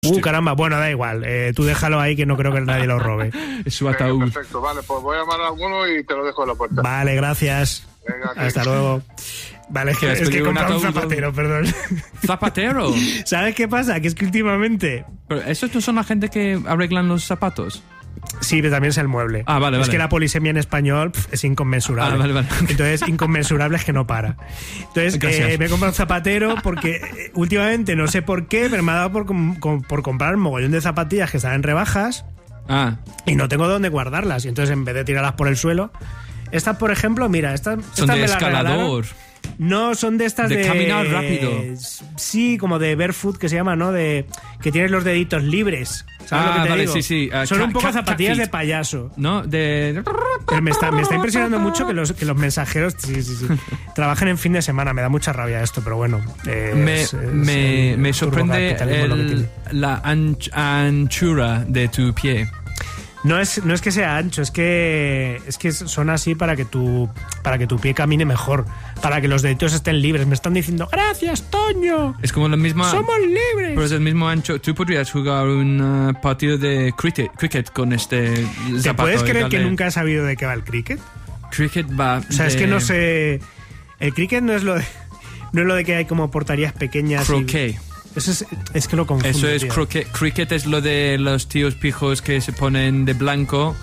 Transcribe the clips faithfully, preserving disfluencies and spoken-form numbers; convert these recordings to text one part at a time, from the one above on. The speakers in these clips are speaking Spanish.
Uh, caramba, bueno, da igual. Eh, tú déjalo ahí que no creo que nadie lo robe. Es su ataúd. Venga, perfecto, vale, pues voy a llamar a alguno y te lo dejo en la puerta. Vale, gracias. Venga, hasta luego. Vale, es que, es que he comprado un zapatero, perdón. ¿Zapatero? ¿Sabes qué pasa? Que es que últimamente... Pero esos no son la gente que arreglan los zapatos. Sí, pero también es el mueble. Ah, vale, es vale. que la polisemia en español pf, es inconmensurable. Ah, vale, vale. Entonces, inconmensurable es que no para. Entonces, eh, me he comprado un zapatero porque eh, últimamente, no sé por qué, pero me ha dado por, com- com- por comprar un mogollón de zapatillas que están en rebajas Ah. y no tengo dónde guardarlas. Y entonces, en vez de tirarlas por el suelo... Estas, por ejemplo, mira, estas, Son estas de me las escalador. regalaron. No, son de estas de... De caminar rápido. Sí, como de barefoot, que se llama, ¿no? De que tienes los deditos libres. ¿Sabes Ah, lo que te vale, digo? sí, sí. Uh, son cat, un poco cat, zapatillas cat de feet. payaso. ¿No? De... Pero me está, me está impresionando mucho que los, que los mensajeros sí, sí, sí, trabajen en fin de semana. Me da mucha rabia esto, pero bueno. Eh, Me, es, es me, el me sorprende turbocapitalismo lo que el, tiene. la anch, anchura de tu pie. No es, no es que sea ancho, es que es que son así para que tu para que tu pie camine mejor, para que los deditos estén libres. Me están diciendo, gracias, Toño. Es como la misma... Somos libres. Pero es el mismo ancho. Tú podrías jugar un uh, partido de cricket, cricket con este ¿Te zapato. puedes creer darle... que nunca he sabido de qué va el cricket? Cricket va... O sea, de... es que no sé... El cricket no es lo de, no es lo de que hay como portarías pequeñas. Croquet. Y... Eso es, es que lo confundo. Eso es tío. croquet. Cricket es lo de los tíos pijos que se ponen de blanco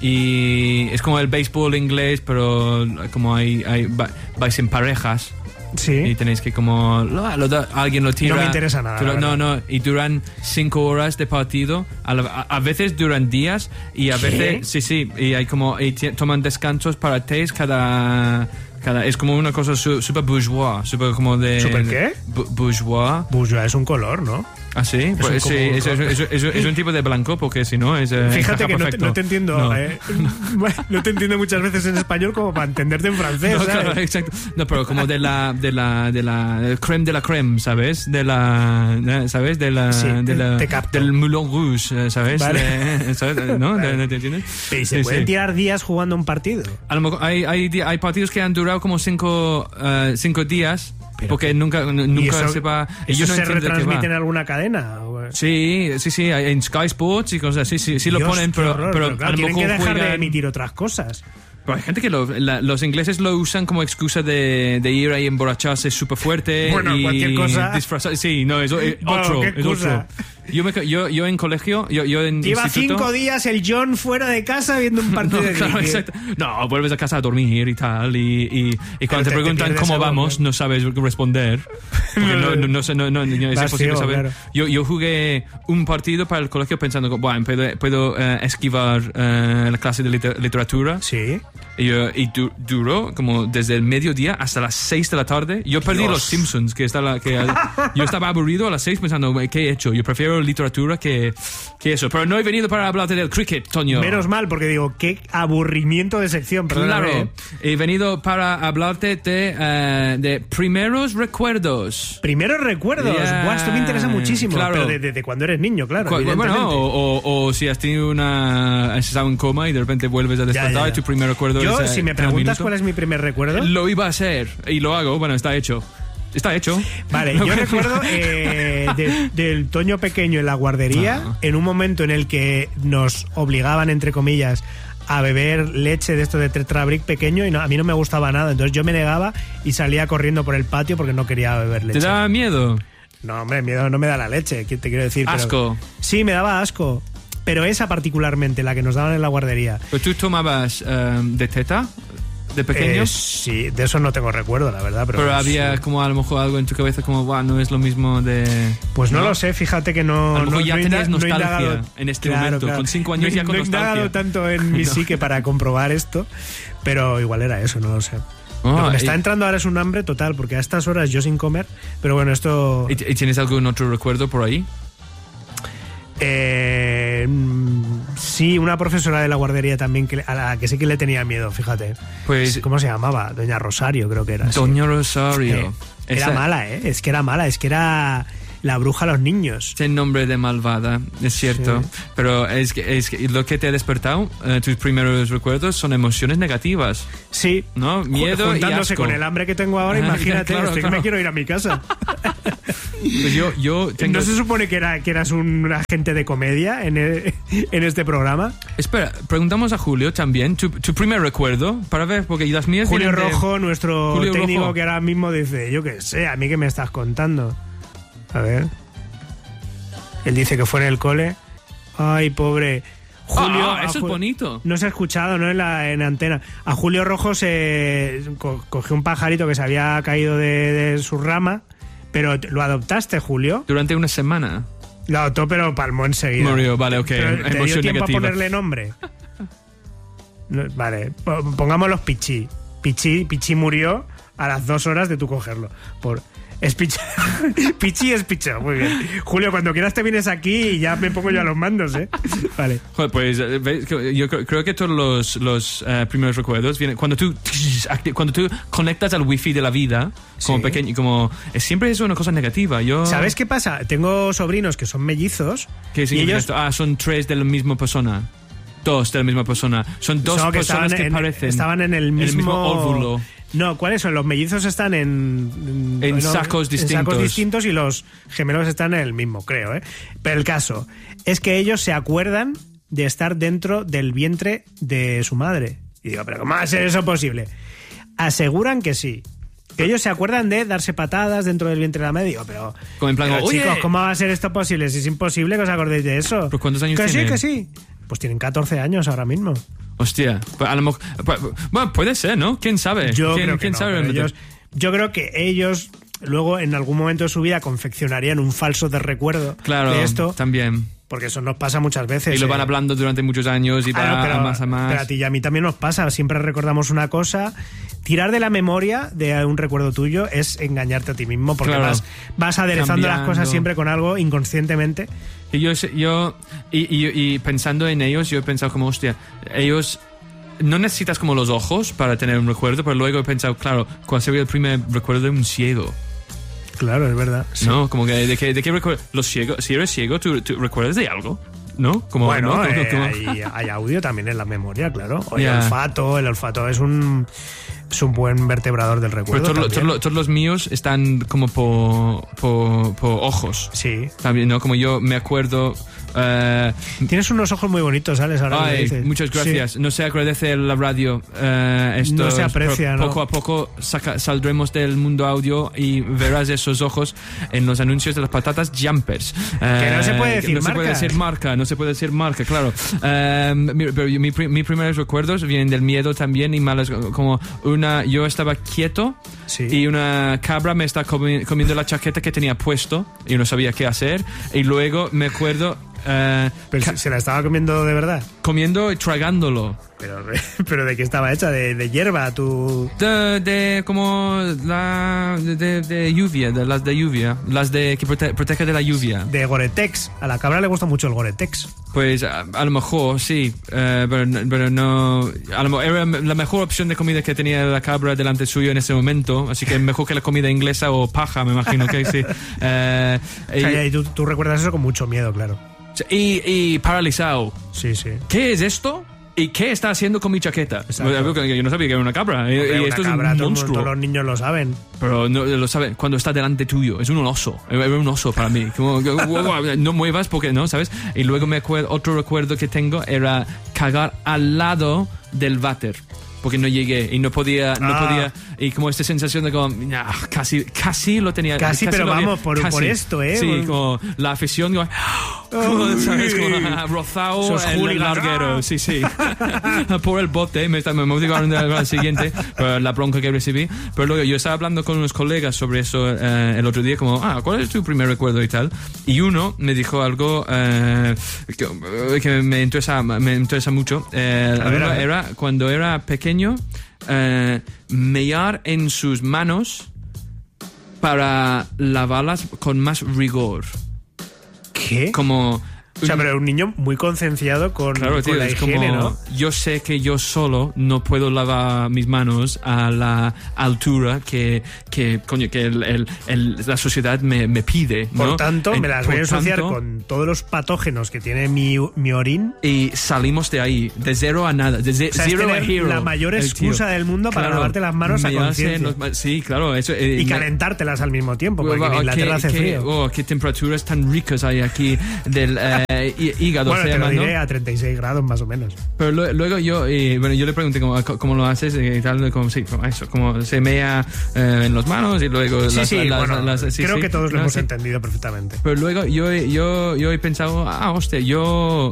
y es como el béisbol inglés, pero como hay, hay va- vais en parejas. Sí. Y tenéis que como lo, lo da- alguien lo tira. No me interesa nada, Tú lo- la no, verdad. no. Y duran cinco horas de partido. A, la- a- a veces duran días y a ¿Qué? veces sí, sí. Y hay como y ti- toman descansos para tés cada. Cada, es como una cosa su- super bourgeois, super como de... ¿Súper qué? Bu- bourgeois. Bourgeois es un color, ¿no? ¿Ah, sí? Pues un sí, como- es, es- es- es- es un tipo de blanco, porque si no es... eh, Fíjate encaja que no te, perfecto. no te entiendo. No. eh. Bueno, no te entiendo muchas veces en español como para entenderte en francés. No, ¿sabes? claro, exacto. No, pero como de la, de la, de la del crème de la crème, ¿sabes? De la, de- ¿sabes? De la, Sí, de te- la te capto. del Moulin Rouge, ¿sabes? Vale. De- ¿sabes? ¿No? Vale. ¿No te entiendes? Pero ¿y se Sí, pueden sí. tirar días jugando un partido? A lo mejor hay, hay, di- hay partidos que han durado como cinco, eh, cinco días, Pero porque que- nunca, n- ¿Y nunca eso, se va. y eso yo no se entiendo de qué va. retransmite en alguna cadena? ¿O? Sí, sí, sí, hay- en Sky Sports y cosas así, sí, sí lo Dios, ponen, qué pero, horror, pero claro, a lo tienen mejor que dejar juegan- de emitir otras cosas. Pero hay gente que lo, la- los ingleses lo usan como excusa de, de ir ahí a emborracharse súper fuerte. Bueno, y cualquier cosa. disfrazar- sí, no, es, es Bueno, otro. qué Es excusa. otro. Yo, me, yo, yo en colegio, yo, yo en Lleva instituto... cinco días el John fuera de casa viendo un partido No, de claro, cricket. exacto. No, vuelves a casa a dormir y tal. Y, y, y cuando te- te, te preguntan pierdes cómo algo, vamos, ¿no? no sabes responder. Porque no, no, no, sé, no, no, no, es Vas imposible ciego, saber. claro. Yo, yo jugué un partido para el colegio pensando que bueno, puedo, puedo eh, esquivar eh, la clase de liter- literatura. Sí. Y, eh, y du- duró como desde el mediodía hasta las seis de la tarde. Yo perdí Dios. los Simpsons, que está la, que yo estaba aburrido a las seis pensando, ¿qué he hecho? Yo prefiero literatura que, que eso. Pero no he venido para hablarte del cricket, Toño. Menos mal, porque digo, qué aburrimiento de sección, perdóname. Claro, he venido para hablarte de, eh, de primeros recuerdos. Primeros recuerdos. Yeah, Buah, esto me interesa muchísimo. claro. Pero desde de, de cuando eres niño, claro. Cu- evidentemente. Bueno, o, o- o si has tenido una... has estado en coma y de repente vuelves a Ya, despertar ya, y ya. tu primer recuerdo Yo, es... eh, si me en un preguntas minuto. cuál es mi primer recuerdo... Lo iba a hacer y lo hago. Bueno, está hecho. Está hecho. Vale, yo recuerdo eh, de- del Toño pequeño en la guardería, Ah. en un momento en el que nos obligaban, entre comillas, a beber leche de esto de Tetra Brick pequeño y no, a mí no me gustaba nada. Entonces yo me negaba y salía corriendo por el patio porque no quería beber leche. ¿Te da miedo? No, hombre, miedo no me da la leche, ¿qué te quiero decir? Pero- Asco. sí, me daba asco. Pero esa particularmente, la que nos daban en la guardería. ¿Pero tú tomabas eh, de teta de pequeño? Eh, sí, de eso no tengo recuerdo, la verdad. Pero, Pero había sí. como a lo mejor algo en tu cabeza como, wow, no es lo mismo de... Pues no, lo sé, fíjate que no... A lo mejor no, ya no he tenías inda- no he nostalgia indagado- en este Claro, momento. claro. Con cinco años no, ya con no he nostalgia. indagado tanto en mi No. psique para comprobar esto, pero igual era eso, no lo sé. Oh, Lo que me y- está entrando ahora es un hambre total, porque a estas horas yo sin comer, pero bueno, esto... ¿Y, y tienes algún otro recuerdo por ahí? Eh, mm, sí, una profesora de la guardería también que, a la que sí que le tenía miedo, fíjate. Pues ¿Cómo se llamaba? Doña Rosario, creo que era. sí. Doña Rosario. Eh, era Esa- mala, ¿eh? Es que era mala, es que era... la bruja a los niños. Ese nombre de malvada, es cierto. Sí. Pero es que, es que lo que te ha despertado, uh, tus primeros recuerdos son emociones negativas. Sí. ¿No? Miedo Juntándose y asco. con el hambre que tengo ahora, imagínate, claro, estoy claro. que me quiero ir a mi casa. Pues yo, yo tengo... ¿No se supone que, era, que eras un agente de comedia en, el, en este programa? Espera, preguntamos a Julio también, tu, tu primer recuerdo, para ver, porque las mías... Julio de... Rojo, nuestro Julio técnico Rojo. Que ahora mismo dice, yo qué sé, a mí que me estás contando. A ver. Él dice que fue en el cole. Ay, pobre... Julio, ah, eso es bonito. No se ha escuchado, ¿no? En la en antena. A Julio Rojo se co- cogió un pajarito que se había caído de, de su rama. Pero ¿lo adoptaste, Julio? Durante una semana. Lo adoptó, pero palmó enseguida. Murió, vale, ok. Pero, ¿te Emoción dio tiempo negativa. a ponerle nombre? No, vale, pongámoslos Pichi. Pichi. Pichi murió a las dos horas de tú cogerlo. Por... Es Pichi. Pichi es Picho, muy bien. Julio, cuando quieras te vienes aquí y ya me pongo yo a los mandos, ¿eh? Vale. Joder, pues yo creo que todos los, los uh, primeros recuerdos vienen cuando tú cuando tú conectas al wifi de la vida, como sí. pequeño, como siempre es una cosa negativa. Yo ¿Sabes qué pasa? Tengo sobrinos que son mellizos. ¿Qué significa ellos... esto? Ah, son tres de la misma persona. Dos de la misma persona. Son dos no, que personas que en, parecen. Estaban en el mismo, el mismo óvulo. No, ¿cuáles son? Los mellizos están en... En no, sacos distintos. En sacos distintos y los gemelos están en el mismo, creo, ¿eh? Pero el caso es que ellos se acuerdan de estar dentro del vientre de su madre. Y digo, ¿pero cómo va a ser eso posible? Aseguran que sí. Que ellos se acuerdan de darse patadas dentro del vientre de la madre. Digo, pero, como en plan, pero oye, chicos, ¿cómo va a ser esto posible? Si es imposible que os acordéis de eso. ¿Pero cuántos años que tienen? Que sí, que sí. Pues tienen catorce años ahora mismo. Hostia, a lo mejor, bueno, puede ser, ¿no? ¿Quién sabe? Yo ¿Quién, creo que ¿quién no, sabe? Ellos, yo creo que ellos luego en algún momento de su vida confeccionarían un falso de recuerdo claro, de esto. También. Porque eso nos pasa muchas veces. Y lo van eh. hablando durante muchos años y va ah, no, pero, a más a más. Pero a ti y a mí también nos pasa. Siempre recordamos una cosa. Tirar de la memoria de un recuerdo tuyo es engañarte a ti mismo porque claro. vas, vas aderezando Cambiando. las cosas siempre con algo inconscientemente. Y yo, yo y, y, y pensando en ellos, yo he pensado como, hostia, ellos... No necesitas como los ojos para tener un recuerdo, pero luego he pensado, claro, ¿cuál sería el primer recuerdo de un ciego? Claro, es verdad. Sí. No, como que de qué, de qué recuerdo. Los ciegos, si eres ciego, ¿tú, tú recuerdas de algo? ¿No? Como, bueno, ¿no? Como, eh, como... Hay, hay audio también en la memoria, claro. O yeah. el olfato, el olfato es un es un buen vertebrador del recuerdo. Pero todos todo, todo los míos están como por, por, por ojos. Sí. También, ¿no? Como yo me acuerdo... Uh, Tienes unos ojos muy bonitos, Alex. Ahora ay, muchas gracias. Sí. No se agradece la radio. Uh, esto, no se aprecia, Poco ¿no? a poco saca, saldremos del mundo audio y verás esos ojos en los anuncios de las patatas Jumpers. Uh, que no se puede decir no marca. se puede decir marca, no se puede decir marca, claro. Uh, mi, pero mi, mi primeros recuerdos vienen del miedo también y malas. Como una, yo estaba quieto sí. y una cabra me estaba comi comiendo la chaqueta que tenía puesto y no sabía qué hacer. Y luego me acuerdo. Uh, ¿Pero se, se la estaba comiendo de verdad? Comiendo y tragándolo. ¿Pero, pero de qué estaba hecha? ¿De, de hierba? ¿Tú? De, de como la... De, de, de lluvia, de las de lluvia. Las de que prote, protege de la lluvia. De Gore-Tex. A la cabra le gusta mucho el Gore-Tex. Pues a, a lo mejor, sí. Uh, pero, pero no... A lo mejor era la mejor opción de comida que tenía la cabra delante suyo en ese momento. Así que mejor que la comida inglesa o paja, me imagino que sí. Uh, o sea, y, y tú, tú recuerdas eso con mucho miedo, claro. Y, y paralizado. Sí, sí. ¿Qué es esto? ¿Y qué está haciendo con mi chaqueta? Exacto. Yo no sabía que era una cabra. Hombre, y una esto cabra, es un todo, monstruo. Todos los niños lo saben. Pero no lo saben cuando está delante tuyo. Es un oso. Era un oso para mí. Como, no muevas porque no, ¿sabes? Y luego me acuerdo, otro recuerdo que tengo era cagar al lado del váter. Porque no llegué y no podía, no ah. podía, y como esta sensación de como, nah, casi, casi lo tenía. Casi, casi pero había, vamos, por, casi. por esto, ¿eh? Sí, por... como la afición, como, como, ¿sabes? Como rozado en el larguero, sí, sí. Por el bote, me, me motivaron al siguiente, por la bronca que recibí. Pero luego yo estaba hablando con unos colegas sobre eso eh, el otro día, como, ah, ¿cuál es tu primer recuerdo y tal? Y uno me dijo algo eh, que, que me interesa, me interesa mucho. Eh, a ver, a ver. Era cuando era pequeño. Uh, mellar en sus manos para lavarlas con más rigor. ¿Qué? Como O sea, pero un niño muy concienciado con, claro, con tío, la es higiene, como, ¿no? Yo sé que yo solo no puedo lavar mis manos a la altura que, que coño, que el, el, el, la sociedad me, me pide, ¿no? Por tanto, en, me las voy a ensuciar tanto, con todos los patógenos que tiene mi, mi orín. Y salimos de ahí, de cero a nada, de ze- O sea, es zero a tener hero. la mayor el excusa tío. del mundo para Claro, lavarte las manos a me hacen conciencia. los- Sí, claro. Eso, eh, Y me- calentártelas al mismo tiempo, porque en Oh, Inglaterra qué, hace qué- frío. oh, qué temperaturas tan ricas hay aquí del eh, hí- hígado. Bueno, se te lo llama, ¿no? diré a treinta y seis grados más o menos. Pero lo- luego yo, eh, bueno, yo le pregunté cómo, cómo lo haces y tal, como, sí, como eso, como se mea eh, en las manos y luego Sí, las, sí, las- bueno, las- sí, creo sí. que todos lo No, hemos sí. entendido perfectamente. Pero luego yo, yo, yo he pensado, ah, hostia, yo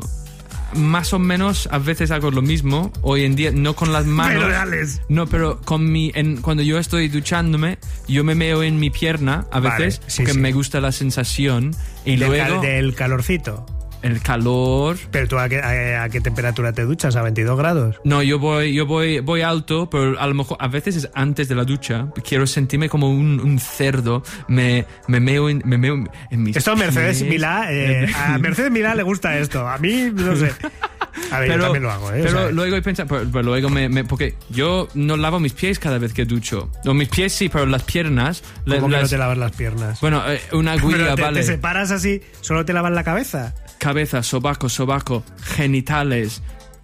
más o menos a veces hago lo mismo hoy en día, no con las manos. Pero dales. No, pero con mi, en, cuando yo estoy duchándome, yo me meo en mi pierna a Vale, veces, sí, porque sí. me gusta la sensación y Del, luego cal- del calorcito. el calor. Pero tú, ¿a qué, a, a qué temperatura te duchas? ¿A veintidós grados? No, yo voy, yo voy, voy alto, pero a lo mejor a veces es antes de la ducha. Quiero sentirme como un, un cerdo. Me, me meo en, me meo en mis Esto a Mercedes pies. Milá, eh, a Mercedes Milá le gusta esto. A mí, no sé. A ver, yo también lo hago, ¿eh? Pero O sea, luego he pensado, pero, pero luego me, me- porque yo no lavo mis pies cada vez que ducho. No, mis pies sí, pero las piernas. la- ¿cómo que las- no te lavas las piernas? Bueno, eh, una Pero guía, te, vale. te separas así, solo te lavas la cabeza. Cabeza, sobaco, sobaco, genitales,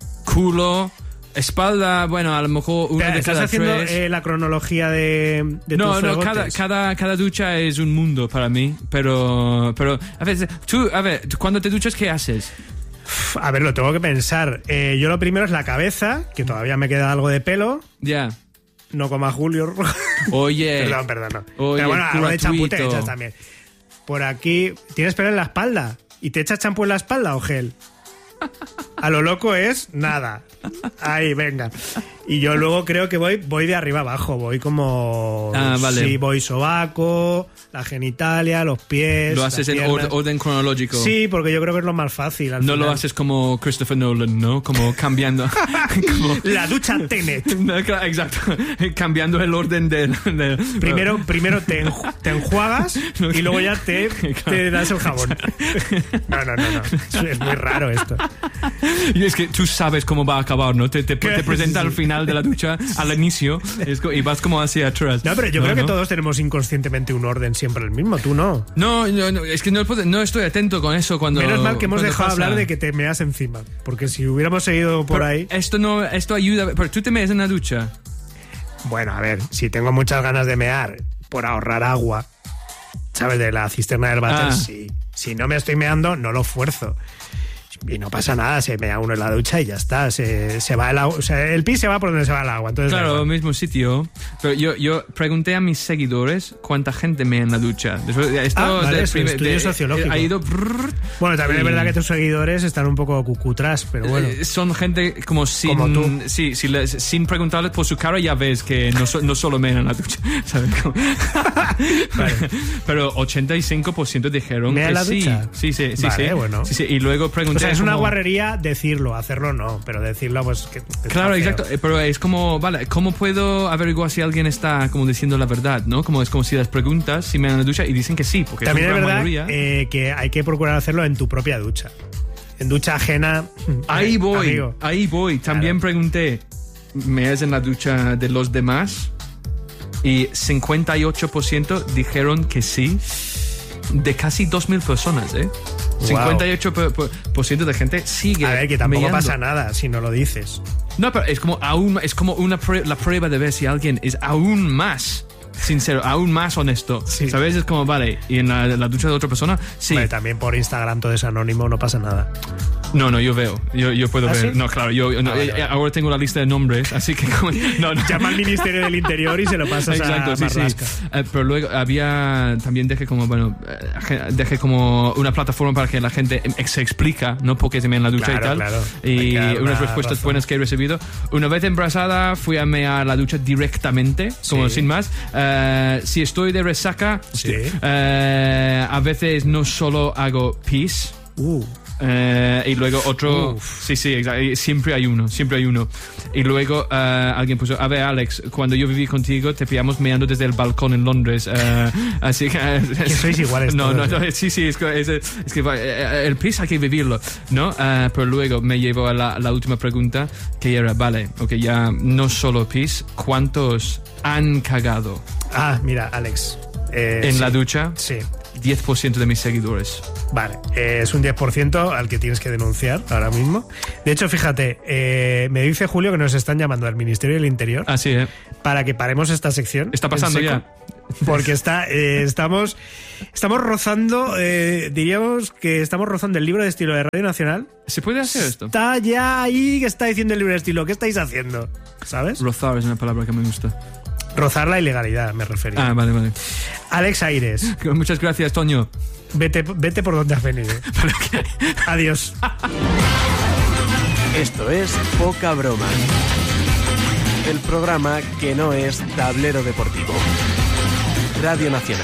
culo, espalda, bueno, a lo mejor uno Espera, de ¿estás cada haciendo tres. eh, la cronología de, de no, tus no, fregotes? cada, cada, cada ducha es un mundo para mí, pero, pero a veces, tú, a ver, tú cuando te duchas, ¿qué haces? A ver, lo tengo que pensar. Eh, yo lo primero es la cabeza, que todavía me queda algo de pelo. Ya. No como a Julio. Oye. Perdón, perdón, no. Oye, Pero bueno, algo de champú te gratuito. echas también. Por aquí, ¿tienes pelo en la espalda? ¿Y te echas champú en la espalda o gel? A lo loco es nada. Ahí, venga. Y yo luego creo que voy voy de arriba abajo. Voy como... Ah, vale. Sí, voy sobaco, la genitalia, los pies... Lo las haces en piernas. orden, orden cronológico. Sí, porque yo creo que es lo más fácil. al No lo final. haces como Christopher Nolan, ¿no? Como cambiando. como- La ducha Tenet. No, claro, exacto. Cambiando el orden del. del- Primero, primero te, enju- te enjuagas y luego ya te, te das el jabón. No, no, no, no. Es muy raro esto. Y es que tú sabes cómo va a acabar, ¿no? Te, te, ¿Qué? te presenta al final de la ducha, al inicio, es co- y vas como hacia atrás. No, pero yo creo que ¿no? todos tenemos inconscientemente un orden siempre el mismo, tú no. No, no, no, es que no, puedo- no estoy atento con eso cuando. Menos mal que hemos cuando dejado pasa. hablar de que te meas encima, porque si hubiéramos seguido por Pero ahí... Esto no, esto ayuda. Pero tú te metes en la ducha. Bueno, a ver, si tengo muchas ganas de mear por ahorrar agua, ¿sabes? De la cisterna del váter, Ah. sí. Si no me estoy meando, no lo fuerzo. Y no pasa nada, se mea uno en la ducha y ya está. Se, se va el agua, o sea, el pis se va por donde se va el agua. Entonces, da Claro, igual. mismo sitio. Pero yo, yo pregunté a mis seguidores cuánta gente mea en la ducha. Después, esto Ah, vale, de es un primer- estudio de- sociológico. Ha ido. brrr, Bueno, también y- es verdad que tus seguidores están un poco cucutras, pero bueno. eh, Son gente como sin. Como tú. Sí, si les- sin preguntarles por su cara, ya ves que no, so- no solo mean en la ducha. ¿Sabes cómo? Pero ochenta y cinco por ciento dijeron ¿Mea que en la sí. ducha? Sí, sí, sí. Vale, sí. bueno. Sí, sí. Y luego pregunté. O sea, es una como- guarrería decirlo, hacerlo no, pero decirlo pues que... que Claro, está exacto. feo. Eh, Pero es como, vale, ¿cómo puedo averiguar si alguien está como diciendo la verdad, no? Como es como si las preguntas si me dan la ducha y dicen que sí, porque También es es una gran verdad mayoría. eh, que hay que procurar hacerlo en tu propia ducha. En ducha ajena... Ahí eh, voy, amigo. ahí voy. También Claro. pregunté, ¿me es en la ducha de los demás? Y cincuenta y ocho por ciento dijeron que sí, de casi dos mil personas, ¿eh? Wow. cincuenta y ocho por ciento de gente sigue A ver, que tampoco meando. pasa nada si no lo dices. No, pero es como aún es como una prue- la prueba de ver si alguien es aún más sincero, aún más honesto. Sí. ¿Sabes? Es como, vale, y en la, la ducha de otra persona, sí. Hombre, también por Instagram todo es anónimo, no pasa nada. No, no, yo veo. Yo, yo puedo ¿Ah, ver. sí? No, claro, yo no, Ah, vale, eh, vale. ahora tengo la lista de nombres, así que como, no, no. Llama al Ministerio del Interior y se lo pasas Exacto, a sí, sí. Marlaska. Eh, pero luego había también dejé como bueno eh, ge- dejé como una plataforma para que la gente em- se explica, no porque se mea en la ducha Claro, y tal. claro. Y Hay que dar unas una respuestas razón. buenas que he recibido. Una vez embarazada fui a mear la ducha directamente, como Sí. sin más. Eh, si estoy de resaca, Sí. eh, a veces no solo hago pis. Uh. Eh, y luego otro... Uf. Sí, sí, exacto. Siempre hay uno, siempre hay uno. Y luego uh, alguien puso, a ver, Alex, cuando yo viví contigo te pillamos meando desde el balcón en Londres. Uh, así que... que sois iguales no, todos, no, no, ¿eh? sí, sí, es que, es, es que eh, el piso hay que vivirlo, ¿no? Uh, pero luego me llevo a la, la última pregunta, que era, vale, ok, ya no solo pis, ¿cuántos han cagado? Ah, mira, Alex. Eh, en sí. la ducha, Sí. diez por ciento de mis seguidores. Vale, eh, es un diez por ciento al que tienes que denunciar ahora mismo. De hecho, fíjate, eh, me dice Julio que nos están llamando al Ministerio del Interior Así, ¿eh? para que paremos esta sección. Está pasando en seco, ya. Porque está, eh, estamos, estamos rozando, eh, diríamos que estamos rozando el libro de estilo de Radio Nacional. ¿Se puede hacer esto? Está ya ahí que está diciendo el libro de estilo. ¿Qué estáis haciendo? ¿Sabes? Rozar es una palabra que me gusta. Rozar la ilegalidad, me refería. Ah, vale, vale. Alex Aires, Muchas gracias, Toño. vete, vete por donde has venido. Adiós. Esto es Poca Broma. El programa que no es tablero deportivo. Radio Nacional.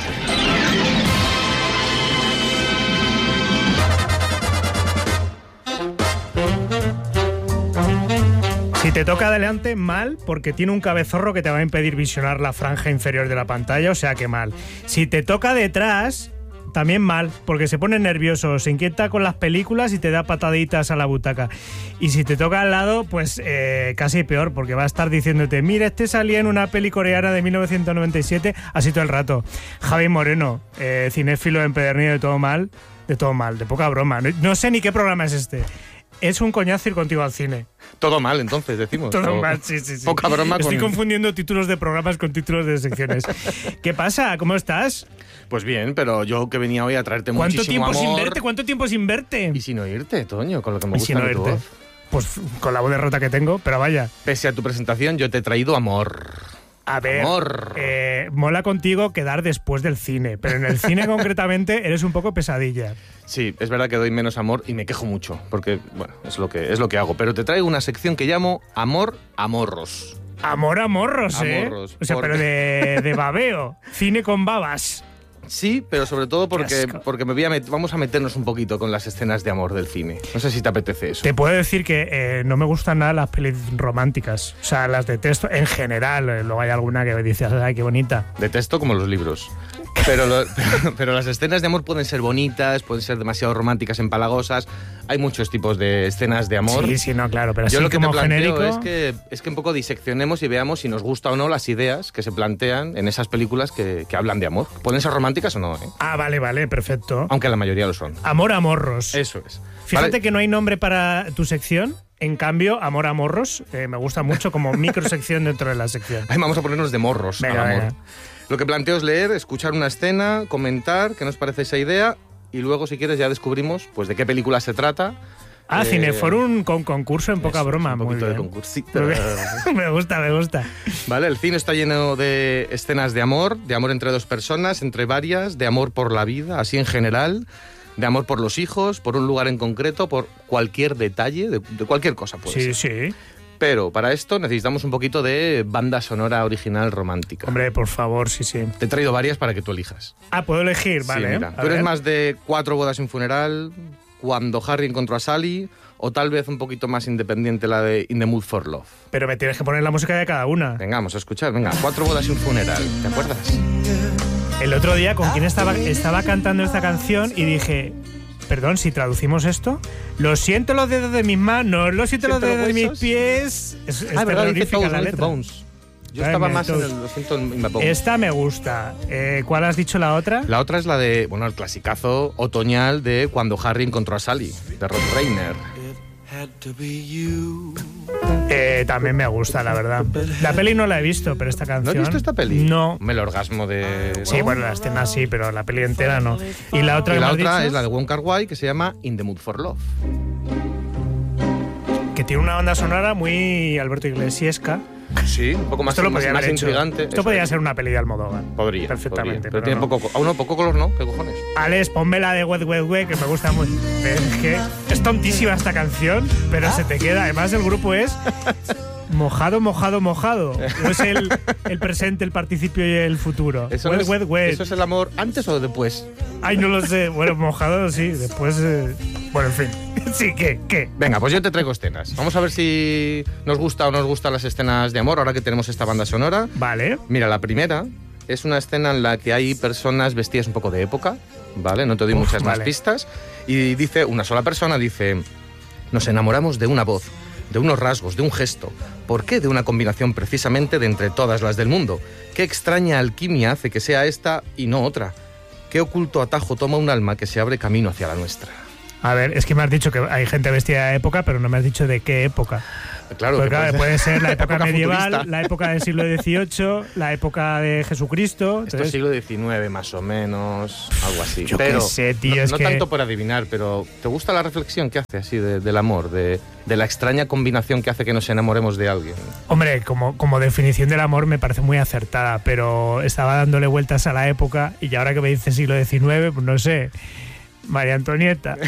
Si te toca adelante, mal, porque tiene un cabezorro que te va a impedir visionar la franja inferior de la pantalla, o sea que mal. Si te toca detrás, también mal, porque se pone nervioso, se inquieta con las películas y te da pataditas a la butaca. Y si te toca al lado, pues eh, casi peor, porque va a estar diciéndote, mira, este salía en una peli coreana de mil novecientos noventa y siete, así todo el rato. Javi Moreno, eh, cinéfilo empedernido de todo mal, de todo mal, de poca broma. No, no sé ni qué programa es este. Es un coñazo ir contigo al cine. Todo mal, entonces, decimos. Todo o, mal, sí, sí, sí. Poca broma. Estoy con... confundiendo títulos de programas con títulos de secciones. ¿Qué pasa? ¿Cómo estás? Pues bien, pero yo que venía hoy a traerte ¿Cuánto muchísimo tiempo amor. sin verte? ¿Cuánto tiempo sin verte? Y sin oírte, Toño, con lo que me Y gusta sin de tu oírte. voz. Pues con la voz de rota que tengo, pero vaya. Pese a tu presentación, yo te he traído amor. A ver, Amor. eh, mola contigo quedar después del cine, pero en el cine concretamente eres un poco pesadilla. Sí, es verdad que doy menos amor y me quejo mucho, porque, bueno, es lo que, es lo que hago. Pero te traigo una sección que llamo Amor a Morros. Amor a morros, ¿eh? A morros, O sea, porque- pero de, de babeo. Cine con babas. Sí, pero sobre todo porque, asco. porque me voy a met- vamos a meternos un poquito con las escenas de amor del cine. No sé si te apetece eso. Te puedo decir que eh, no me gustan nada las pelis románticas. O sea, las detesto en general. Eh, Luego hay alguna que dices, ay, qué bonita. Detesto como los libros. Pero, lo- pero, pero las escenas de amor pueden ser bonitas, pueden ser demasiado románticas, empalagosas. Hay muchos tipos de escenas de amor. Sí, sí, no, claro, pero Yo así lo que como te planteo genérico. es que, es que un poco diseccionemos y veamos si nos gusta o no las ideas que se plantean en esas películas que, que hablan de amor. Pueden ser románticas o no, ¿eh? Ah, vale, vale, perfecto. Aunque la mayoría lo son. Amor a morros. Eso es. Fíjate Vale. que no hay nombre para tu sección. En cambio, Amor a morros eh, me gusta mucho como microsección dentro de la sección. Ay, vamos a ponernos de morros Venga, al amor. venga. Lo que planteo es leer, escuchar una escena, comentar qué nos parece esa idea y luego, si quieres, ya descubrimos pues de qué película se trata. Ah, Eh, Cineforum con concurso en poca eso, broma. un Muy poquito de bien. concursito. Muy bien. Me gusta, me gusta. Vale, el cine está lleno de escenas de amor, de amor entre dos personas, entre varias, de amor por la vida, así en general, de amor por los hijos, por un lugar en concreto, por cualquier detalle, de, de cualquier cosa puede Sí, ser. sí. Pero para esto necesitamos un poquito de banda sonora original romántica. Hombre, por favor, sí, sí. Te he traído varias para que tú elijas. Ah, puedo elegir, Sí, vale. mira, A tú eres ver. más de Cuatro bodas y un funeral, Cuando Harry encontró a Sally, o tal vez un poquito más independiente la de In the Mood for Love. Pero me tienes que poner la música de cada una. Venga, vamos a escuchar. Venga, Cuatro bodas y un funeral. ¿Te acuerdas? El otro día, ¿con quién estaba, estaba cantando esta canción? Y dije, perdón, si traducimos esto, lo siento los dedos de mis manos, lo siento los ¿Siento los dedos de mis huesos? pies. Es, es Ah, verdad, dice terrorífica Toes, la no dice letra. Bones. Yo Ay, estaba me más en toes. el, lo siento, en my bones. Esta me gusta. Eh, ¿Cuál has dicho la otra? La otra es la de, bueno, el clasicazo otoñal de Cuando Harry encontró a Sally, de Rod Reiner. Eh, también me gusta, la verdad. La peli no la he visto, pero esta ¿No canción... has visto esta peli? No. Me el orgasmo de... Sí, bueno, la escena sí, pero la peli entera no. Y la otra Y que la me has otra dicho, es la de Wong Kar-wai, que se llama In the Mood for Love. que tiene una banda sonora muy Alberto Iglesiesca. Sí, un poco más, Esto lo más, podía más haber hecho. intrigante. Esto Eso podría es. ser una peli de Almodóvar. Podría, Perfectamente. podría. Pero, tiene no. poco... Aún no, poco color no, ¿qué cojones? Alex, ponme la de Wet Wet Wet, que me gusta mucho. Es que es tontísima esta canción, pero se te queda. Además, el grupo es Mojado, mojado, mojado. No es el, el presente, el participio y el futuro. Eso, wet, no es, wet, wet. ¿Eso es el amor antes o después? Ay, no lo sé. Bueno, mojado sí. Después... Eh... Bueno, en fin. Sí, ¿qué? ¿Qué? Venga, pues yo te traigo escenas. Vamos a ver si nos gusta o nos gustan las escenas de amor ahora que tenemos esta banda sonora. Vale. Mira, la primera es una escena en la que hay personas vestidas un poco de época, ¿vale? No te doy Uf, muchas vale. más pistas. Y dice, una sola persona dice, nos enamoramos de una voz, de unos rasgos, de un gesto. ¿Por qué de una combinación precisamente de entre todas las del mundo? ¿Qué extraña alquimia hace que sea esta y no otra? ¿Qué oculto atajo toma un alma que se abre camino hacia la nuestra? A ver, es que me has dicho que hay gente vestida de época, pero no me has dicho de qué época. Claro, Porque, que claro, puede ser la época, época medieval, futurista. la época del siglo dieciocho, la época de Jesucristo. Esto Entonces, es siglo diecinueve más o menos, algo así. Yo pero qué sé, tío, no, es no que- tanto por adivinar, pero ¿te gusta la reflexión que hace así de- del amor, de, de la extraña combinación que hace que nos enamoremos de alguien? hombre, como, como definición del amor me parece muy acertada, pero estaba dándole vueltas a la época y ahora que me dice siglo diecinueve, pues no sé, María Antonieta.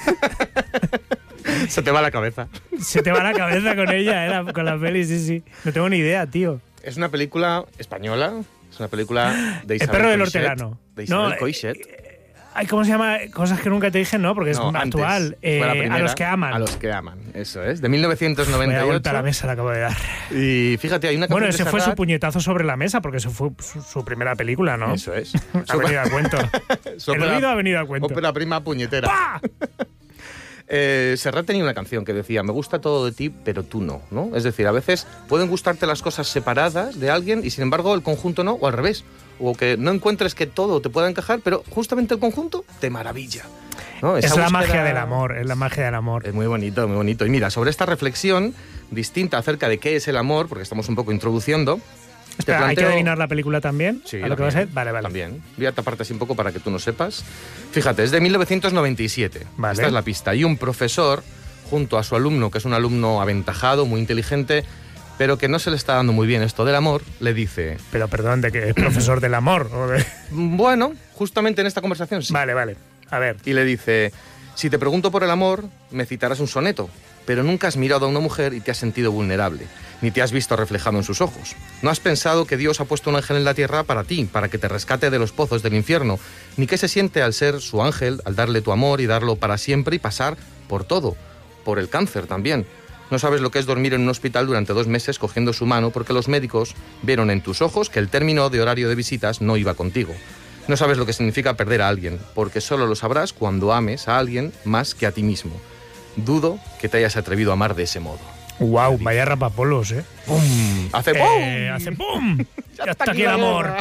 Se te va la cabeza. Se te va la cabeza con ella, ¿eh? La- con la peli, sí, sí. No tengo ni idea, tío. Es una película española, es una película de El Isabel perro del Coixet, hortelano. De Isabel No, Coixet. Ay, ¿cómo se llama? Cosas que nunca te dije, ¿no? Porque es No, actual. antes. Eh, Fue la a primera. los que aman. A los que aman, eso es. De mil novecientos Vaya noventa y vuelta a la ocho. mesa la acabo de dar. Y fíjate, hay una canción Bueno, de ese fue su Serrat. puñetazo sobre la mesa, porque eso fue su, su primera película, ¿no? Eso es. Ha venido a cuento. Su El ópera- oído ha venido a cuento. Ópera prima puñetera. ¡Pah! Eh, Serrat tenía una canción que decía, me gusta todo de ti, pero tú no, ¿no? Es decir, a veces pueden gustarte las cosas separadas de alguien y sin embargo el conjunto no, o al revés. O que no encuentres que todo te pueda encajar, pero justamente el conjunto te maravilla, ¿no? Esa Es la búsqueda- magia del amor, es la magia del amor. Es muy bonito, muy bonito. Y mira, sobre esta reflexión distinta acerca de qué es el amor, porque estamos un poco introduciendo... te Espera, ¿hay que planteo- adivinar la película también? Sí, ¿A lo que va a también, ser? Vale, vale. También. Voy a taparte así un poco para que tú no sepas. Fíjate, es de mil novecientos noventa y siete. Vale. Esta es la pista. Y un profesor, junto a su alumno, que es un alumno aventajado, muy inteligente, pero que no se le está dando muy bien esto del amor, le dice... Pero perdón, ¿de que es profesor del amor? ¿O de- Bueno, justamente en esta conversación sí. Vale, vale. A ver. Y le dice, si te pregunto por el amor, me citarás un soneto, pero nunca has mirado a una mujer y te has sentido vulnerable, ni te has visto reflejado en sus ojos. No has pensado que Dios ha puesto un ángel en la tierra para ti, para que te rescate de los pozos del infierno, ni qué se siente al ser su ángel, al darle tu amor y darlo para siempre y pasar por todo, por el cáncer también. No sabes lo que es dormir en un hospital durante dos meses cogiendo su mano porque los médicos vieron en tus ojos que el término de horario de visitas no iba contigo. No sabes lo que significa perder a alguien, porque solo lo sabrás cuando ames a alguien más que a ti mismo. Dudo que te hayas atrevido a amar de ese modo. Wow, vaya rapapolos, ¿eh? Hace Eh, ¡pum! hace ¡pum! Ya está aquí el la amor. guerra.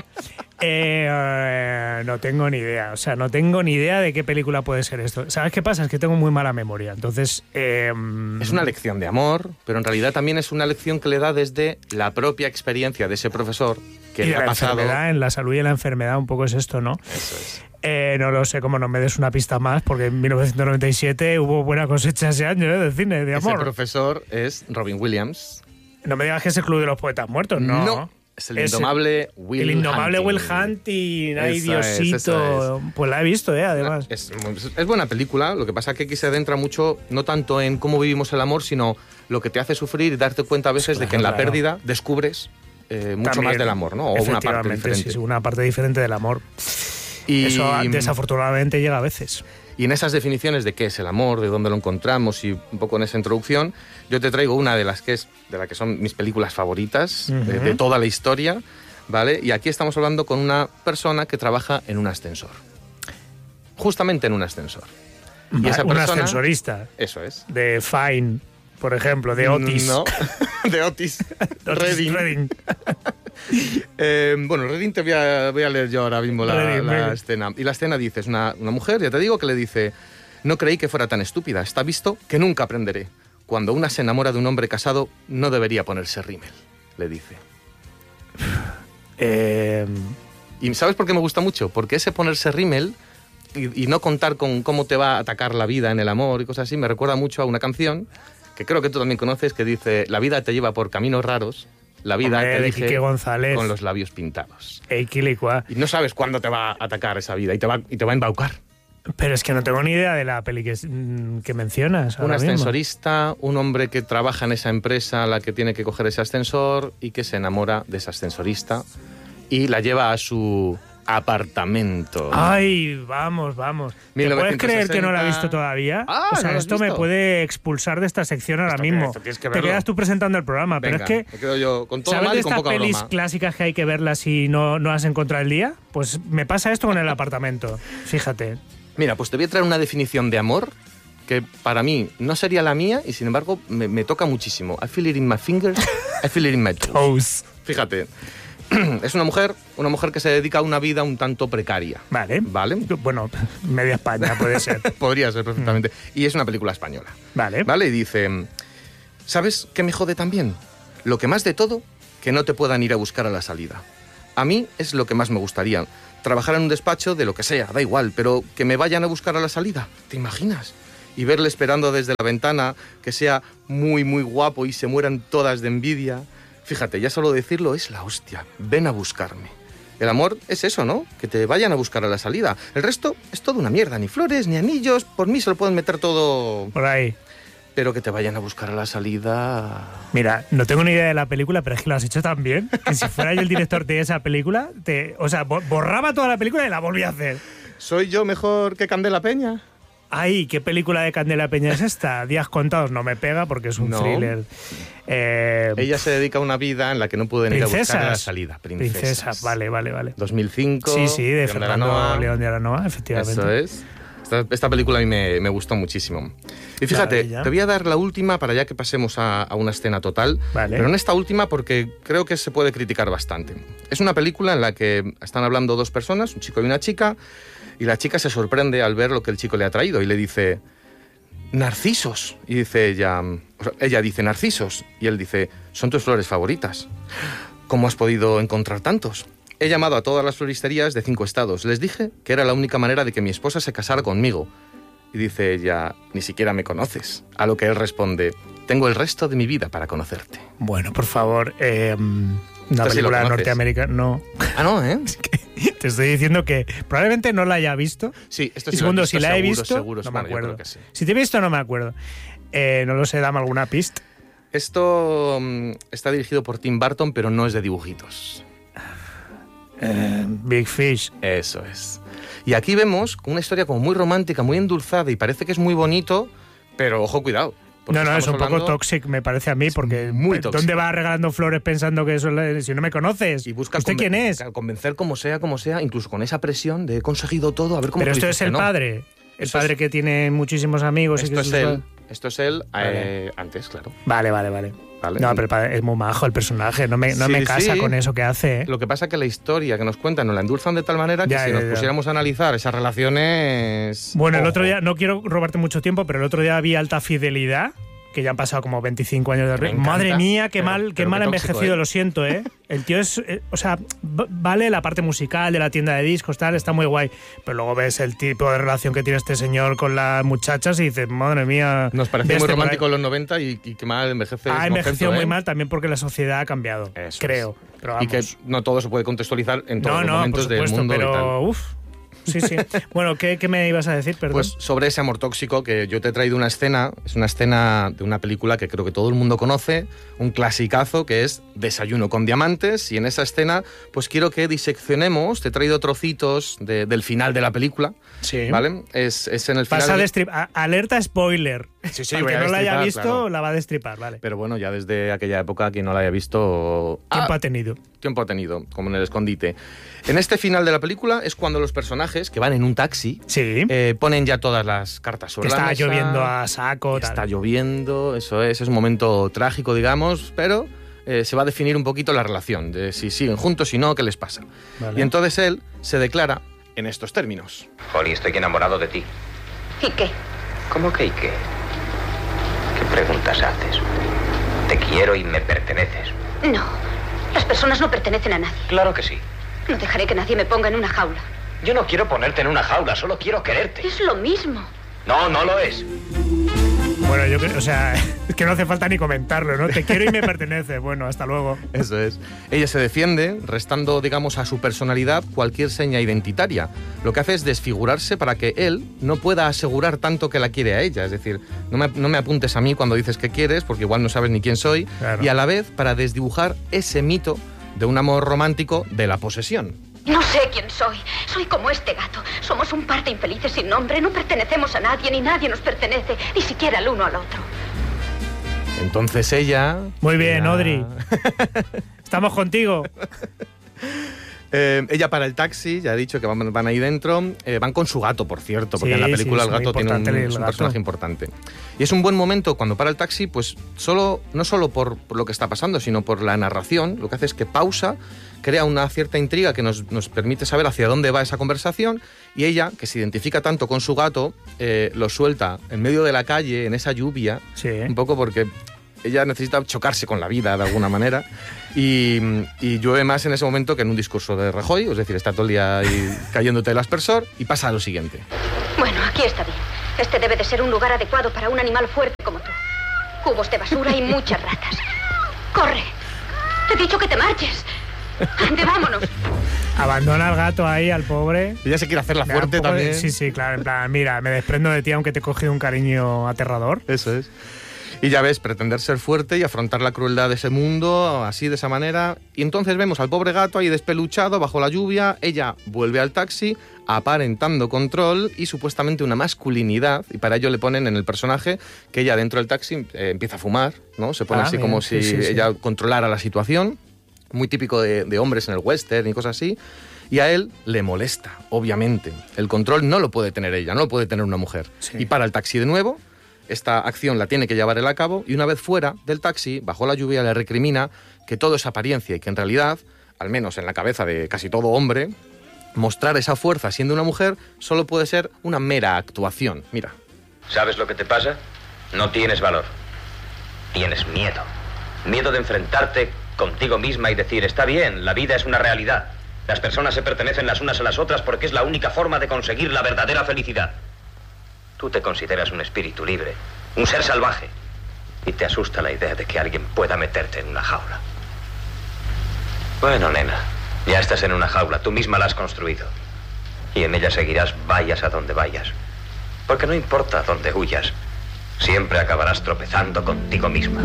Eh, eh, no tengo ni idea. O sea, no tengo ni idea de qué película puede ser esto. ¿Sabes qué pasa? Es que tengo muy mala memoria. Entonces. Eh, Es una lección de amor, pero en realidad también es una lección que le da desde la propia experiencia de ese profesor que y le de ha la pasado. enfermedad, en la salud y en la enfermedad, un poco es esto, ¿no? Eso es. Eh, no lo sé, como no me des una pista más, porque en mil novecientos noventa y siete hubo buena cosecha ese año, ¿eh? De cine, de Ese amor. profesor es Robin Williams. No me digas que es el Club de los Poetas Muertos, ¿no? es el indomable Will El indomable Hunting. Will Hunting, ay Eso es, Diosito. eso Pues la he visto, ¿eh? Además. Es, es buena película, lo que pasa es que aquí se adentra mucho, no tanto en cómo vivimos el amor, sino lo que te hace sufrir y darte cuenta a veces de que en la Claro. pérdida descubres eh, mucho También, más del amor, ¿no? O una parte efectivamente, diferente. sí, sí, una parte diferente del amor. Y, Eso desafortunadamente llega a veces. y en esas definiciones de qué es el amor, de dónde lo encontramos y un poco en esa introducción, yo te traigo una de las que es de las que son mis películas favoritas Ujú. de, de toda la historia, ¿vale? Y aquí estamos hablando con una persona que trabaja en un ascensor. Justamente en un ascensor. Y esa Un persona, ascensorista eso es. de Fine, por ejemplo, de Otis. No, de Otis. Otis Redding. Redding. Eh, bueno, Redding te voy a, voy a leer yo ahora mismo la, Redding, la venga. escena. Y la escena dice, es una, una mujer, ya te digo, que le dice, no creí que fuera tan estúpida, está visto que nunca aprenderé. Cuando una se enamora de un hombre casado, no debería ponerse rímel, le dice. Eh, ¿Y sabes por qué me gusta mucho? Porque ese ponerse rímel y, y no contar con cómo te va a atacar la vida en el amor y cosas así, me recuerda mucho a una canción que creo que tú también conoces, que dice, la vida te lleva por caminos raros, la vida Hombre, te de elige Quique González. con los labios pintados. Ey, Quilicua. Y no sabes cuándo te va a atacar esa vida y te va, y te va a embaucar. Pero es que no tengo ni idea de la peli que, que mencionas. Un ascensorista, mismo. un hombre que trabaja en esa empresa a la que tiene que coger ese ascensor y que se enamora de esa ascensorista y la lleva a su apartamento. Ay, vamos, vamos. ¿Te puedes creer que no la he visto todavía? Ah, o sea, ¿no esto me puede expulsar de esta sección ahora mismo. Que, que Te quedas tú presentando el programa, Venga, pero es que... me quedo yo con todo ¿sabes mal de y con estas poca pelis broma? clásicas que hay que verlas y no, no has encontrado el día? Pues me pasa esto con el apartamento. Fíjate. Mira, pues te voy a traer una definición de amor que para mí no sería la mía y sin embargo me, me toca muchísimo. I feel it in my fingers, I feel it in my toes. Fíjate. Es una mujer, una mujer que se dedica a una vida un tanto precaria. Vale. Vale. Bueno, media España puede ser. Podría ser perfectamente. Mm. Y es una película española. Vale. Vale, y dice, ¿sabes qué me jode también? Lo que más de todo, que no te puedan ir a buscar a la salida. A mí es lo que más me gustaría. Trabajar en un despacho de lo que sea, da igual, pero que me vayan a buscar a la salida. ¿Te imaginas? Y verle esperando desde la ventana, que sea muy, muy guapo y se mueran todas de envidia. Fíjate, ya solo decirlo es la hostia. Ven a buscarme. El amor es eso, ¿no? Que te vayan a buscar a la salida. El resto es toda una mierda. Ni flores, ni anillos. Por mí se lo pueden meter todo... por ahí. Pero que te vayan a buscar a la salida... Mira, no tengo ni idea de la película, pero es que lo has hecho tan bien que si fuera yo el director de esa película, te, o sea, borraba toda la película y la volvía a hacer. ¿Soy yo mejor que Candela Peña? Ay, ¿qué película de Candela Peña es esta? Días contados no me pega porque es un no. thriller. Eh, Ella se dedica a una vida en la que no pueden ir a buscar a la salida. Princesas. Princesas, vale, vale, vale. dos mil cinco. Sí, sí, de León Fernando de Aranoa. León de Aranoa, efectivamente. Eso es. Esta, esta película a mí me, me gustó muchísimo. Y fíjate, Maravilla. te voy a dar la última para ya que pasemos a, a una escena total. Vale. Pero en esta última porque creo que se puede criticar bastante. Es una película en la que están hablando dos personas, un chico y una chica, y la chica se sorprende al ver lo que el chico le ha traído y le dice... narcisos. Y dice ella, o sea, ella dice narcisos y él dice, son tus flores favoritas. ¿Cómo has podido encontrar tantos? He llamado a todas las floristerías de cinco estados. Les dije que era la única manera de que mi esposa se casara conmigo. Y dice ella, ni siquiera me conoces. A lo que él responde, tengo el resto de mi vida para conocerte. Bueno, por favor, eh, una Esto sí lo película conoces. norteamericana, no. Ah, no, ¿eh? Es que te estoy diciendo que probablemente no la haya visto. Sí, esto Y sí segundo, lo he si visto, la he seguro, visto, seguro, no me bueno, yo acuerdo. creo que sí. Si te he visto, no me acuerdo. Eh, no lo sé, dame alguna pista. Esto mm, está dirigido por Tim Burton, pero no es de dibujitos. Eh, Big Fish. Eso es. Y aquí vemos una historia como muy romántica, muy endulzada y parece que es muy bonito, pero ojo, cuidado. No, no, es un hablando... poco tóxico, me parece a mí, porque muy ¿dónde tóxico. vas regalando flores pensando que eso es, si no me conoces? Y busca ¿Usted conven- quién es? Convencer como sea, como sea, incluso con esa presión de he conseguido todo, a ver cómo Pero tú esto dices es que el no. padre, el Eso padre es- que tiene muchísimos amigos. y Esto que es se- él, esto es él Vale. eh, antes, claro. Vale, vale, vale. Vale. No, pero el padre es muy majo el personaje, no me, no Sí, me casa sí. con eso que hace. ¿eh? Lo que pasa es que la historia que nos cuentan nos la endulzan de tal manera que Ya, si ya, nos ya. pusiéramos a analizar esas relaciones... Bueno, el ojo. otro día, no quiero robarte mucho tiempo, pero el otro día vi Alta Fidelidad, que ya han pasado como veinticinco años de... Me encanta, Madre mía, qué pero- mal, qué pero mal qué envejecido, tóxico, ¿eh? lo siento, ¿eh? El tío es... eh, o sea, v- vale la parte musical de la tienda de discos, tal, está muy guay, pero luego ves el tipo de relación que tiene este señor con las muchachas y dices, madre mía... Nos pareció de muy este por romántico ahí. en los noventa y, y que mal envejece. Ha es envejecido mojento, muy ¿eh? mal también porque la sociedad ha cambiado, Eso creo. es. Pero Y que vamos. no todo se puede contextualizar en todos No, los no, por momentos del supuesto, mundo y tal. pero... Uf, sí, sí. Bueno, ¿qué, ¿qué me ibas a decir? Perdón. Pues sobre ese amor tóxico, que yo te he traído una escena, es una escena de una película que creo que todo el mundo conoce, un clasicazo que es Desayuno con diamantes, y en esa escena pues quiero que diseccionemos, te he traído trocitos de- del final de la película, sí. ¿vale? Es, es en el final... Vas a destripar. Alerta spoiler. Sí, sí, Al voy que a no la haya destripar, visto, claro. la va a destripar, vale. Pero bueno, ya desde aquella época, quien no la haya visto... Tiempo Ah, ha tenido. tiempo ha tenido, como en el escondite. En este final de la película es cuando los personajes, que van en un taxi, Sí. eh, ponen ya todas las cartas sobre que la está mesa. lloviendo a saco. Está Tal. lloviendo, eso es, es un momento trágico, digamos, pero eh, se va a definir un poquito la relación, de si siguen juntos, si no, qué les pasa. Vale. Y entonces él se declara en estos términos. Holly, estoy enamorado de ti. ¿Y qué? ¿Cómo que y qué? ¿Qué preguntas haces? Te quiero y me perteneces. No, las personas no pertenecen a nadie. Claro que sí. No dejaré que nadie me ponga en una jaula. Yo no quiero ponerte en una jaula, solo quiero quererte. Es lo mismo. No, no lo es. Bueno, Bueno, yo creo, o sea, es que no hace falta ni comentarlo, ¿no? Te quiero y me pertenece. Bueno, hasta luego. Eso es. Ella se defiende, restando, digamos, a su personalidad cualquier seña identitaria. Lo que hace es desfigurarse para que él no pueda asegurar tanto que la quiere a ella. Es decir, no me, no me apuntes a mí cuando dices que quieres, porque igual no sabes ni quién soy. Claro. Y a la vez para desdibujar ese mito de un amor romántico de la posesión. No sé quién soy. Soy como este gato. Somos un par de infelices sin nombre. No pertenecemos a nadie, ni nadie nos pertenece, ni siquiera el uno al otro. Entonces ella... Muy bien, ella... Audrey. Estamos contigo. Eh, ella para el taxi, ya he dicho que van, van ahí dentro, eh, van con su gato, por cierto, porque sí, en la película sí, el gato tiene un, el es un gato. personaje importante. Y es un buen momento cuando para el taxi, pues solo, no solo por, por lo que está pasando, sino por la narración, lo que hace es que pausa, crea una cierta intriga que nos, nos permite saber hacia dónde va esa conversación, y ella, que se identifica tanto con su gato, eh, lo suelta en medio de la calle, en esa lluvia, sí. un poco porque... ella necesita chocarse con la vida de alguna manera y, y llueve más en ese momento que en un discurso de Rajoy, es decir, está todo el día ahí cayéndote el aspersor y pasa a lo siguiente. Bueno, aquí está bien. Este debe de ser un lugar adecuado para un animal fuerte como tú. Cubos de basura y muchas ratas. ¡Corre! Te he dicho que te marches. ¡Ande, vámonos! Abandona al gato ahí, al pobre. Ella se quiere hacer la fuerte también. De, sí, sí, claro. En plan, mira, me desprendo de ti aunque te he cogido un cariño aterrador. Eso es. Y ya ves, pretender ser fuerte y afrontar la crueldad de ese mundo, así, de esa manera. Y entonces vemos al pobre gato ahí despeluchado, bajo la lluvia. Ella vuelve al taxi, aparentando control y supuestamente una masculinidad. Y para ello le ponen en el personaje que ella dentro del taxi eh, empieza a fumar, ¿no? Se pone ah, así bien, como sí, si sí, ella sí. controlara la situación. Muy típico de, de hombres en el western y cosas así. Y a él le molesta, obviamente. El control no lo puede tener ella, no lo puede tener una mujer. Sí. Y para el taxi de nuevo... esta acción la tiene que llevar él a cabo y una vez fuera del taxi, bajo la lluvia, le recrimina que todo es apariencia y que en realidad, al menos en la cabeza de casi todo hombre, mostrar esa fuerza siendo una mujer solo puede ser una mera actuación. Mira. ¿Sabes lo que te pasa? No tienes valor. Tienes miedo. Miedo de enfrentarte contigo misma y decir, está bien, la vida es una realidad. Las personas se pertenecen las unas a las otras porque es la única forma de conseguir la verdadera felicidad. Tú te consideras un espíritu libre, un ser salvaje, y te asusta la idea de que alguien pueda meterte en una jaula. Bueno, nena, ya estás en una jaula, tú misma la has construido. Y en ella seguirás vayas a donde vayas. Porque no importa dónde huyas, siempre acabarás tropezando contigo misma.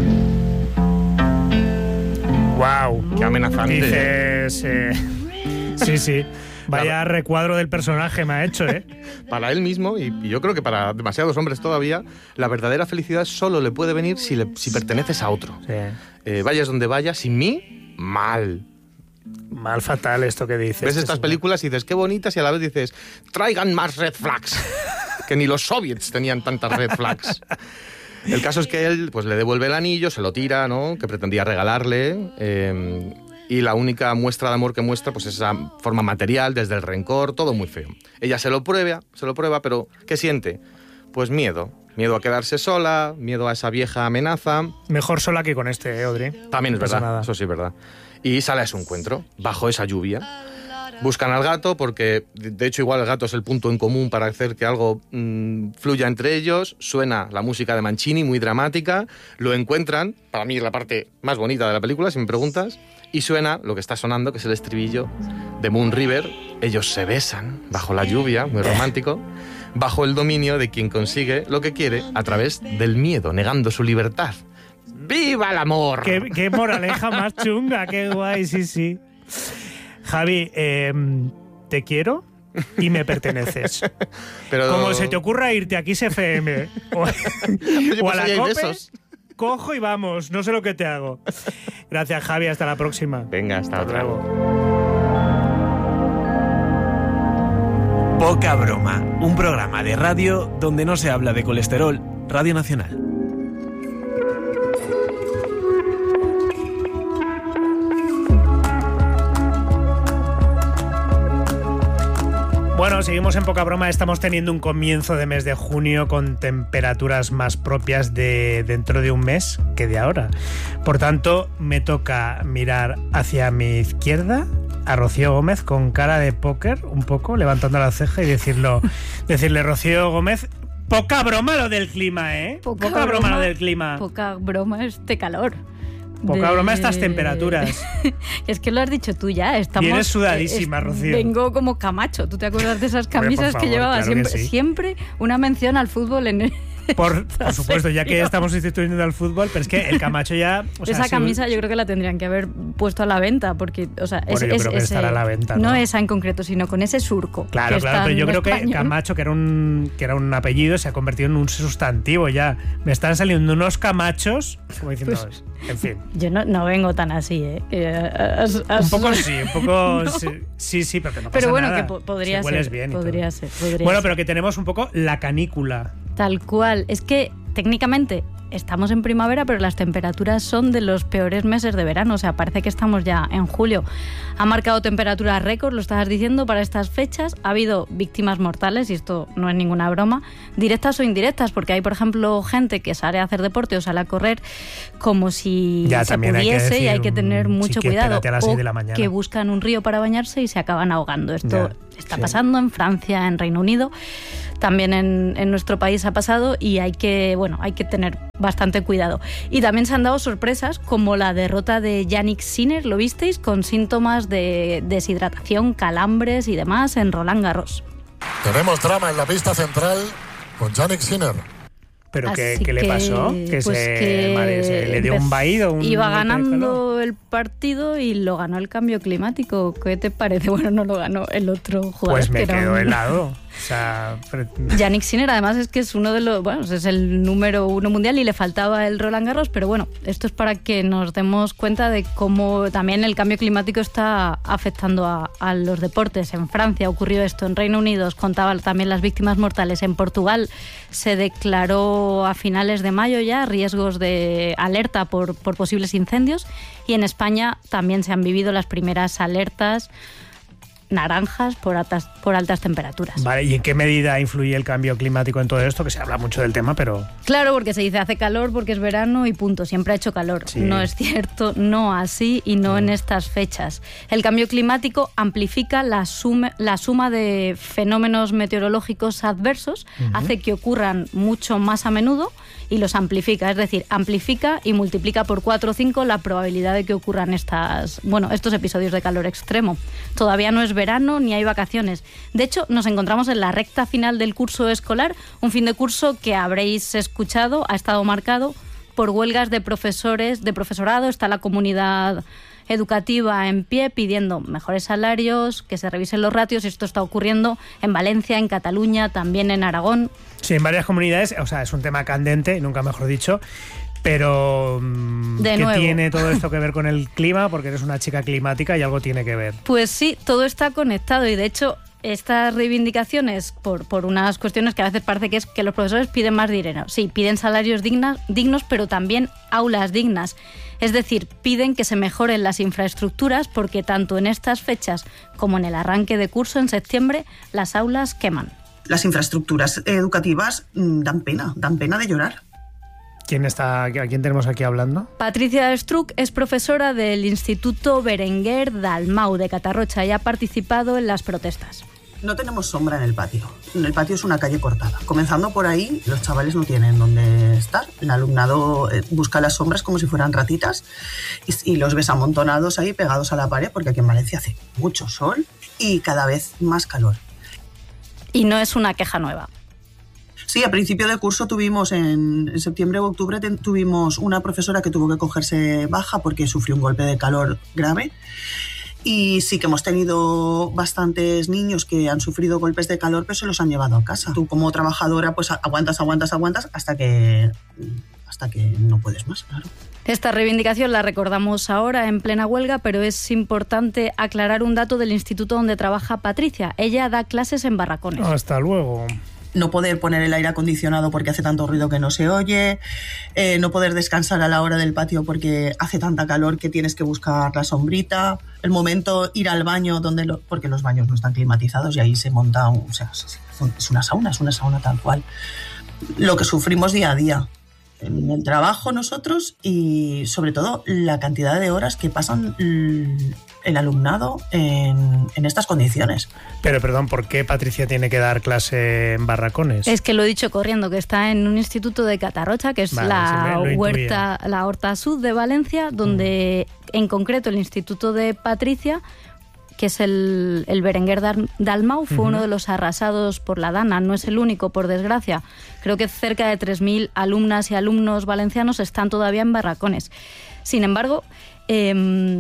¡Wow! ¡Qué amenazante! Dices... Eh... Sí, sí. Vaya recuadro del personaje me ha hecho, ¿eh? Para él mismo, y, y yo creo que para demasiados hombres todavía, la verdadera felicidad solo le puede venir si, le, si perteneces a otro. Sí. Eh, vayas donde vayas, sin mí, mal. Mal fatal esto que dices. Ves estas películas y dices, qué bonitas, y a la vez dices, traigan más red flags. Que ni los soviets tenían tantas red flags. El caso es que él pues le devuelve el anillo, se lo tira, ¿no? Que pretendía regalarle... Eh, y la única muestra de amor que muestra pues es esa forma material, desde el rencor, todo muy feo. Ella se lo prueba, se lo prueba, pero ¿qué siente? Pues miedo. Miedo a quedarse sola, miedo a esa vieja amenaza. Mejor sola que con este, ¿eh, Audrey? También es no verdad, nada. Eso sí es verdad. Y sale a su encuentro, bajo esa lluvia. Buscan al gato porque, de hecho, igual el gato es el punto en común para hacer que algo mmm, fluya entre ellos. Suena la música de Mancini, muy dramática. Lo encuentran, para mí es la parte más bonita de la película, si me preguntas. Y suena lo que está sonando, que es el estribillo de Moon River. Ellos se besan bajo la lluvia, muy romántico, bajo el dominio de quien consigue lo que quiere a través del miedo, negando su libertad. ¡Viva el amor! ¡Qué, qué moraleja más chunga! ¡Qué guay! Sí, sí. Javi, eh, te quiero y me perteneces. Pero... como se te ocurra irte a Kiss F M o, o a la COPE, cojo y vamos, no sé lo que te hago. Gracias, Javi, hasta la próxima. Venga, hasta, hasta luego. Poca broma, un programa de radio donde no se habla de colesterol. Radio Nacional. Bueno, seguimos en Poca Broma. Estamos teniendo un comienzo de mes de junio con temperaturas más propias de dentro de un mes que de ahora. Por tanto, me toca mirar hacia mi izquierda a Rocío Gómez con cara de póker, un poco, levantando la ceja y decirlo, decirle, Rocío Gómez, Poca broma lo del clima, ¿eh? Poca, Poca broma, broma lo del clima. Poca broma este calor. Poca de... broma estas temperaturas. Es que lo has dicho tú ya. Estamos, Vienes sudadísima, es, Rocío. Vengo como Camacho. ¿Tú te acuerdas de esas camisas Hombre, por favor, que llevaba? claro siempre, que sí. siempre una mención al fútbol en el... Por, por supuesto, ya que estamos instituyendo el fútbol, pero es que el Camacho ya... O sea, esa si camisa un... yo creo que la tendrían que haber puesto a la venta, porque, o sea, Bueno, es, yo es, creo que ese, estará a la venta, ¿no? no esa en concreto, sino con ese surco. Claro, que claro, está pero yo en creo español. que Camacho, que era un que era un apellido, se ha convertido en un sustantivo ya. Me están saliendo unos Camachos, como diciendo, Pues, en fin. Yo no, no vengo tan así, ¿eh? Que has- has- Un poco sí, un poco No. sí, sí, sí, pero que no pasa Pero bueno, nada. que po- podría Si hueles ser. bien y podría todo. ser, podría Bueno, ser. pero que tenemos un poco la canícula. Tal cual. Es que técnicamente estamos en primavera, pero las temperaturas son de los peores meses de verano. O sea, parece que estamos ya en julio. Ha marcado temperaturas récord, lo estabas diciendo, para estas fechas. Ha habido víctimas mortales, y esto no es ninguna broma, directas o indirectas, porque hay, por ejemplo, gente que sale a hacer deporte o sale a correr como si Ya, se también hay que pudiese, decir, y hay que tener mm, mucho chiqui, cuidado. espérate a las seis O de la mañana. que buscan un río para bañarse y se acaban ahogando. Esto Ya, está sí. pasando en Francia, en Reino Unido. También en, en nuestro país ha pasado, y hay que, bueno, hay que tener bastante cuidado. Y también se han dado sorpresas, como la derrota de Yannick Sinner, ¿lo visteis? Con síntomas de deshidratación, calambres y demás en Roland Garros. Tenemos drama en la pista central con Yannick Sinner. ¿Pero qué, Así qué le que, pasó? Que, pues se, que madre, se le dio empezó- un vaído. Un Iba golpe de calor. ganando el partido y lo ganó el cambio climático. ¿Qué te parece? Bueno, no lo ganó el otro jugador. Pues me que era quedo un- helado. O sea, pero- Yannick Sinner, además, es que es uno de los, bueno, es el número uno mundial y le faltaba el Roland Garros, pero bueno, esto es para que nos demos cuenta de cómo también el cambio climático está afectando a, a los deportes. En Francia ocurrió esto, en Reino Unido os contaba también las víctimas mortales, en Portugal se declaró a finales de mayo ya riesgos de alerta por, por posibles incendios, y en España también se han vivido las primeras alertas naranjas por altas, por altas temperaturas. Vale, ¿y en qué medida influye el cambio climático en todo esto? Que se habla mucho del tema, pero... Claro, porque se dice hace calor porque es verano y punto, siempre ha hecho calor. Sí. No es cierto, no así y no en estas fechas. El cambio climático amplifica la suma, la suma de fenómenos meteorológicos adversos, Ujú. hace que ocurran mucho más a menudo y los amplifica, es decir, amplifica y multiplica por cuatro o cinco la probabilidad de que ocurran estas, bueno, estos episodios de calor extremo. Todavía no es verano ni hay vacaciones. De hecho, nos encontramos en la recta final del curso escolar, un fin de curso que habréis escuchado, ha estado marcado por huelgas de profesores, de profesorado. Está la comunidad educativa en pie pidiendo mejores salarios, que se revisen los ratios. Esto está ocurriendo en Valencia, en Cataluña, también en Aragón. Sí, en varias comunidades, o sea, es un tema candente, nunca mejor dicho, pero mm, De ¿qué nuevo. tiene todo esto que ver con el clima? Porque eres una chica climática y algo tiene que ver. Pues sí, todo está conectado, y de hecho estas reivindicaciones, por, por unas cuestiones que a veces parece que es que los profesores piden más dinero. Sí, piden salarios dignas, dignos, pero también aulas dignas. Es decir, piden que se mejoren las infraestructuras, porque tanto en estas fechas como en el arranque de curso en septiembre las aulas queman. Las infraestructuras educativas mm, dan pena, dan pena de llorar. ¿Quién está, ¿A quién tenemos aquí hablando? Patricia Struck es profesora del Instituto Berenguer Dalmau de Catarrocha y ha participado en las protestas. No tenemos sombra en el patio. El patio es una calle cortada. Comenzando por ahí, los chavales no tienen dónde estar. El alumnado eh, busca las sombras como si fueran ratitas y, y los ves amontonados ahí pegados a la pared, porque aquí en Valencia hace mucho sol y cada vez más calor. Y no es una queja nueva. Sí, a principio de curso tuvimos, en, en septiembre o octubre, ten, tuvimos una profesora que tuvo que cogerse baja porque sufrió un golpe de calor grave. Y sí que hemos tenido bastantes niños que han sufrido golpes de calor, pero se los han llevado a casa. Tú como trabajadora pues aguantas, aguantas, aguantas hasta que, hasta que no puedes más, claro. Esta reivindicación la recordamos ahora en plena huelga, pero es importante aclarar un dato del instituto donde trabaja Patricia. Ella da clases en barracones. Hasta luego. No poder poner el aire acondicionado porque hace tanto ruido que no se oye, eh, no poder descansar a la hora del patio porque hace tanta calor que tienes que buscar la sombrita, el momento ir al baño donde lo, porque los baños no están climatizados y ahí se monta, un, o sea, es una sauna, es una sauna tal cual. Lo que sufrimos día a día en el trabajo nosotros, y sobre todo la cantidad de horas que pasan el alumnado en, en estas condiciones. Pero perdón, ¿por qué Patricia tiene que dar clase en barracones? Es que lo he dicho corriendo, que está en un instituto de Catarrocha, que es vale, la huerta, la Horta Sud de Valencia, donde mm. en concreto el instituto de Patricia, que es el, el Berenguer Dalmau, fue uh-huh. uno de los arrasados por la Dana. No es el único, por desgracia. Creo que cerca de tres mil alumnas y alumnos valencianos están todavía en barracones. Sin embargo, eh,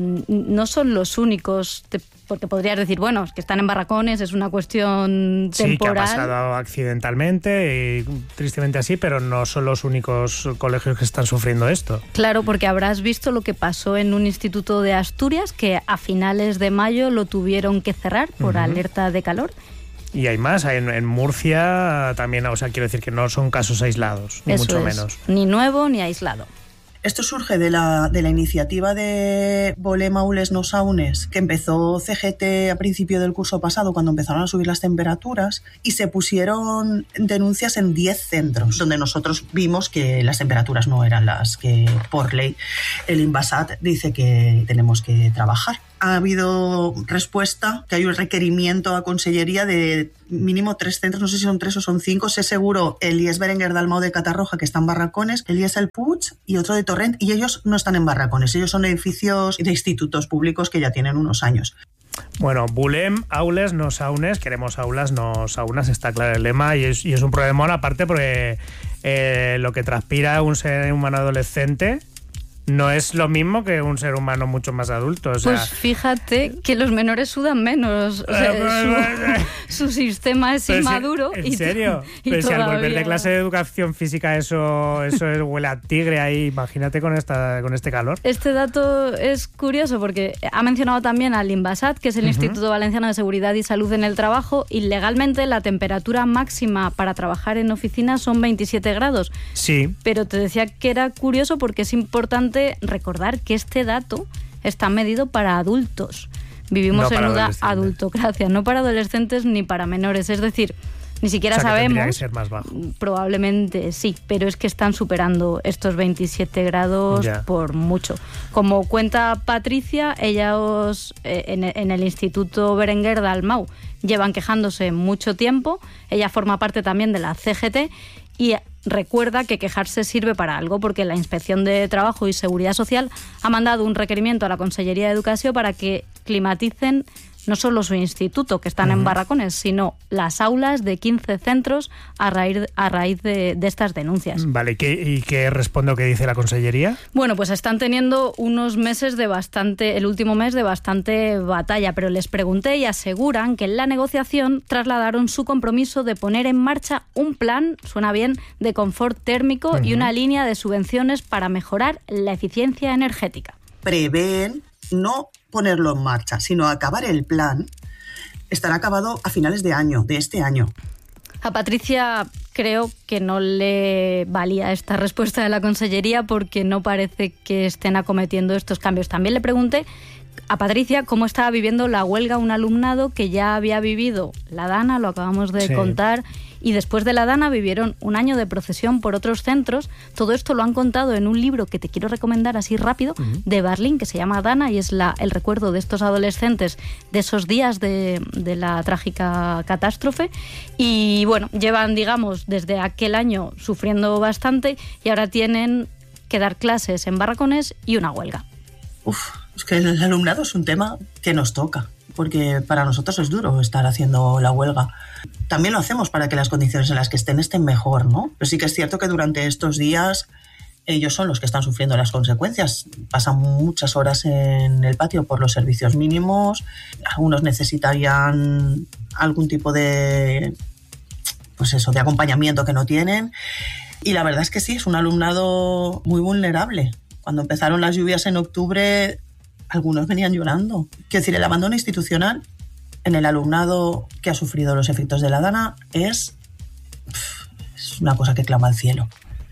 no son los únicos, te, porque podrías decir, bueno, es que están en barracones, es una cuestión temporal. Sí, que ha pasado accidentalmente y tristemente así, pero no son los únicos colegios que están sufriendo esto. Claro, porque habrás visto lo que pasó en un instituto de Asturias, que a finales de mayo lo tuvieron que cerrar por uh-huh. alerta de calor. Y hay más, en, en Murcia también, o sea, quiero decir que no son casos aislados, ni Eso mucho es, menos. Ni nuevo ni aislado. Esto surge de la, de la iniciativa de Volem Aules no Saunes, que empezó C G T a principio del curso pasado, cuando empezaron a subir las temperaturas, y se pusieron denuncias en diez centros, donde nosotros vimos que las temperaturas no eran las que por ley el Inbasat dice que tenemos que trabajar. Ha habido respuesta, que hay un requerimiento a Consellería de mínimo tres centros, no sé si son tres o son cinco, sé seguro el I E S Berenguer Dalmau de Catarroja, que está en barracones, el I E S El Puig y otro de Torrent, y ellos no están en barracones, ellos son edificios de institutos públicos que ya tienen unos años. Bueno, Volem Aules no Saunes, queremos aulas no saunas, está claro el lema, y es, y es un problemón aparte porque eh, lo que transpira un ser humano adolescente no es lo mismo que un ser humano mucho más adulto. O sea, pues fíjate que los menores sudan menos. O sea, su, su sistema es inmaduro. Si, ¿En y serio? Y Pero todavía... si al volver de clase de educación física eso, eso es, huele a tigre ahí, imagínate con, esta, con este calor. Este dato es curioso porque ha mencionado también al Inbasat, que es el uh-huh. Instituto Valenciano de Seguridad y Salud en el Trabajo, y legalmente la temperatura máxima para trabajar en oficinas son veintisiete grados. Sí. Pero te decía que era curioso porque es importante recordar que este dato está medido para adultos. Vivimos no en una adultocracia, no para adolescentes ni para menores. Es decir, ni siquiera o sea, sabemos. Que tendría que ser más bajo. Probablemente sí, pero es que están superando estos veintisiete grados ya. Por mucho. Como cuenta Patricia, ellos eh, en, en el Instituto Berenguer Dalmau llevan quejándose mucho tiempo. Ella forma parte también de la C G T y recuerda que quejarse sirve para algo, porque la Inspección de Trabajo y Seguridad Social ha mandado un requerimiento a la Consellería de Educación para que climaticen no solo su instituto, que están uh-huh. en barracones, sino las aulas de quince centros a raíz, a raíz de, de estas denuncias. Vale, ¿y qué, y qué responde o qué dice la Consellería? Bueno, pues están teniendo unos meses de bastante, el último mes de bastante batalla, pero les pregunté y aseguran que en la negociación trasladaron su compromiso de poner en marcha un plan, suena bien, de confort térmico uh-huh. y una línea de subvenciones para mejorar la eficiencia energética. Prevén no ponerlo en marcha, sino acabar el plan. Estará acabado a finales de año, de este año. A Patricia creo que no le valía esta respuesta de la Consellería porque no parece que estén acometiendo estos cambios. También le pregunté a Patricia cómo estaba viviendo la huelga un alumnado que ya había vivido la Dana, lo acabamos de sí. contar, y después de la Dana vivieron un año de procesión por otros centros. Todo esto lo han contado en un libro que te quiero recomendar así rápido, uh-huh. de Berlín, que se llama Dana, y es la, el recuerdo de estos adolescentes de esos días de, de la trágica catástrofe. Y bueno, llevan, digamos, desde aquel año sufriendo bastante y ahora tienen que dar clases en barracones y una huelga. Uf, es que el alumnado es un tema que nos toca, porque para nosotros es duro estar haciendo la huelga. También lo hacemos para que las condiciones en las que estén estén mejor, ¿no? Pero sí que es cierto que durante estos días ellos son los que están sufriendo las consecuencias. Pasan muchas horas en el patio por los servicios mínimos, algunos necesitarían algún tipo de, pues eso, de acompañamiento que no tienen. Y la verdad es que sí, es un alumnado muy vulnerable. Cuando empezaron las lluvias en octubre, algunos venían llorando. Quiero decir, el abandono institucional en el alumnado que ha sufrido los efectos de la Dana es, es una cosa que clama al cielo.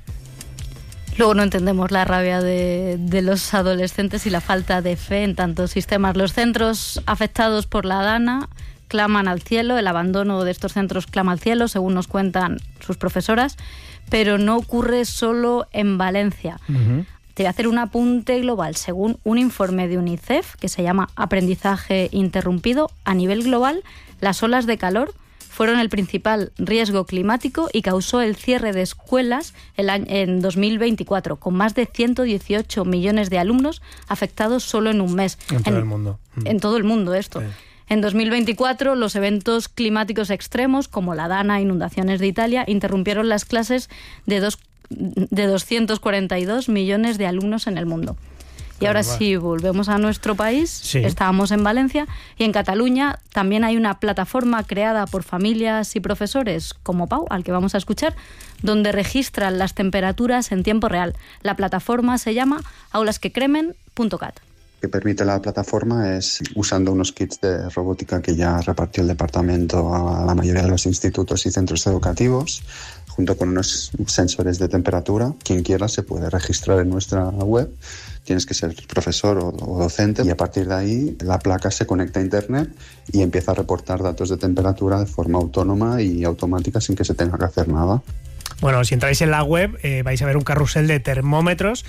Luego no entendemos la rabia de, de los adolescentes y la falta de fe en tantos sistemas. Los centros afectados por la Dana claman al cielo, el abandono de estos centros clama al cielo, según nos cuentan sus profesoras, pero no ocurre solo en Valencia. Uh-huh. Te voy a hacer un apunte global. Según un informe de UNICEF que se llama Aprendizaje Interrumpido, a nivel global, las olas de calor fueron el principal riesgo climático y causó el cierre de escuelas el año, en dos mil veinticuatro, con más de ciento dieciocho millones de alumnos afectados solo en un mes. En todo en, el mundo. En todo el mundo esto. Sí. En dos mil veinticuatro, los eventos climáticos extremos, como la Dana, inundaciones de Italia, interrumpieron las clases de, dos, de doscientos cuarenta y dos millones de alumnos en el mundo. Y ahora sí, volvemos a nuestro país. Sí. Estábamos en Valencia y en Cataluña también hay una plataforma creada por familias y profesores como Pau, al que vamos a escuchar, donde registran las temperaturas en tiempo real. La plataforma se llama aulas que cremen punto cat. Lo que permite la plataforma es, usando unos kits de robótica que ya repartió el departamento a la mayoría de los institutos y centros educativos, junto con unos sensores de temperatura, quien quiera se puede registrar en nuestra web. Tienes que ser profesor o, o docente y a partir de ahí la placa se conecta a internet y empieza a reportar datos de temperatura de forma autónoma y automática sin que se tenga que hacer nada. Bueno, si entráis en la web eh, vais a ver un carrusel de termómetros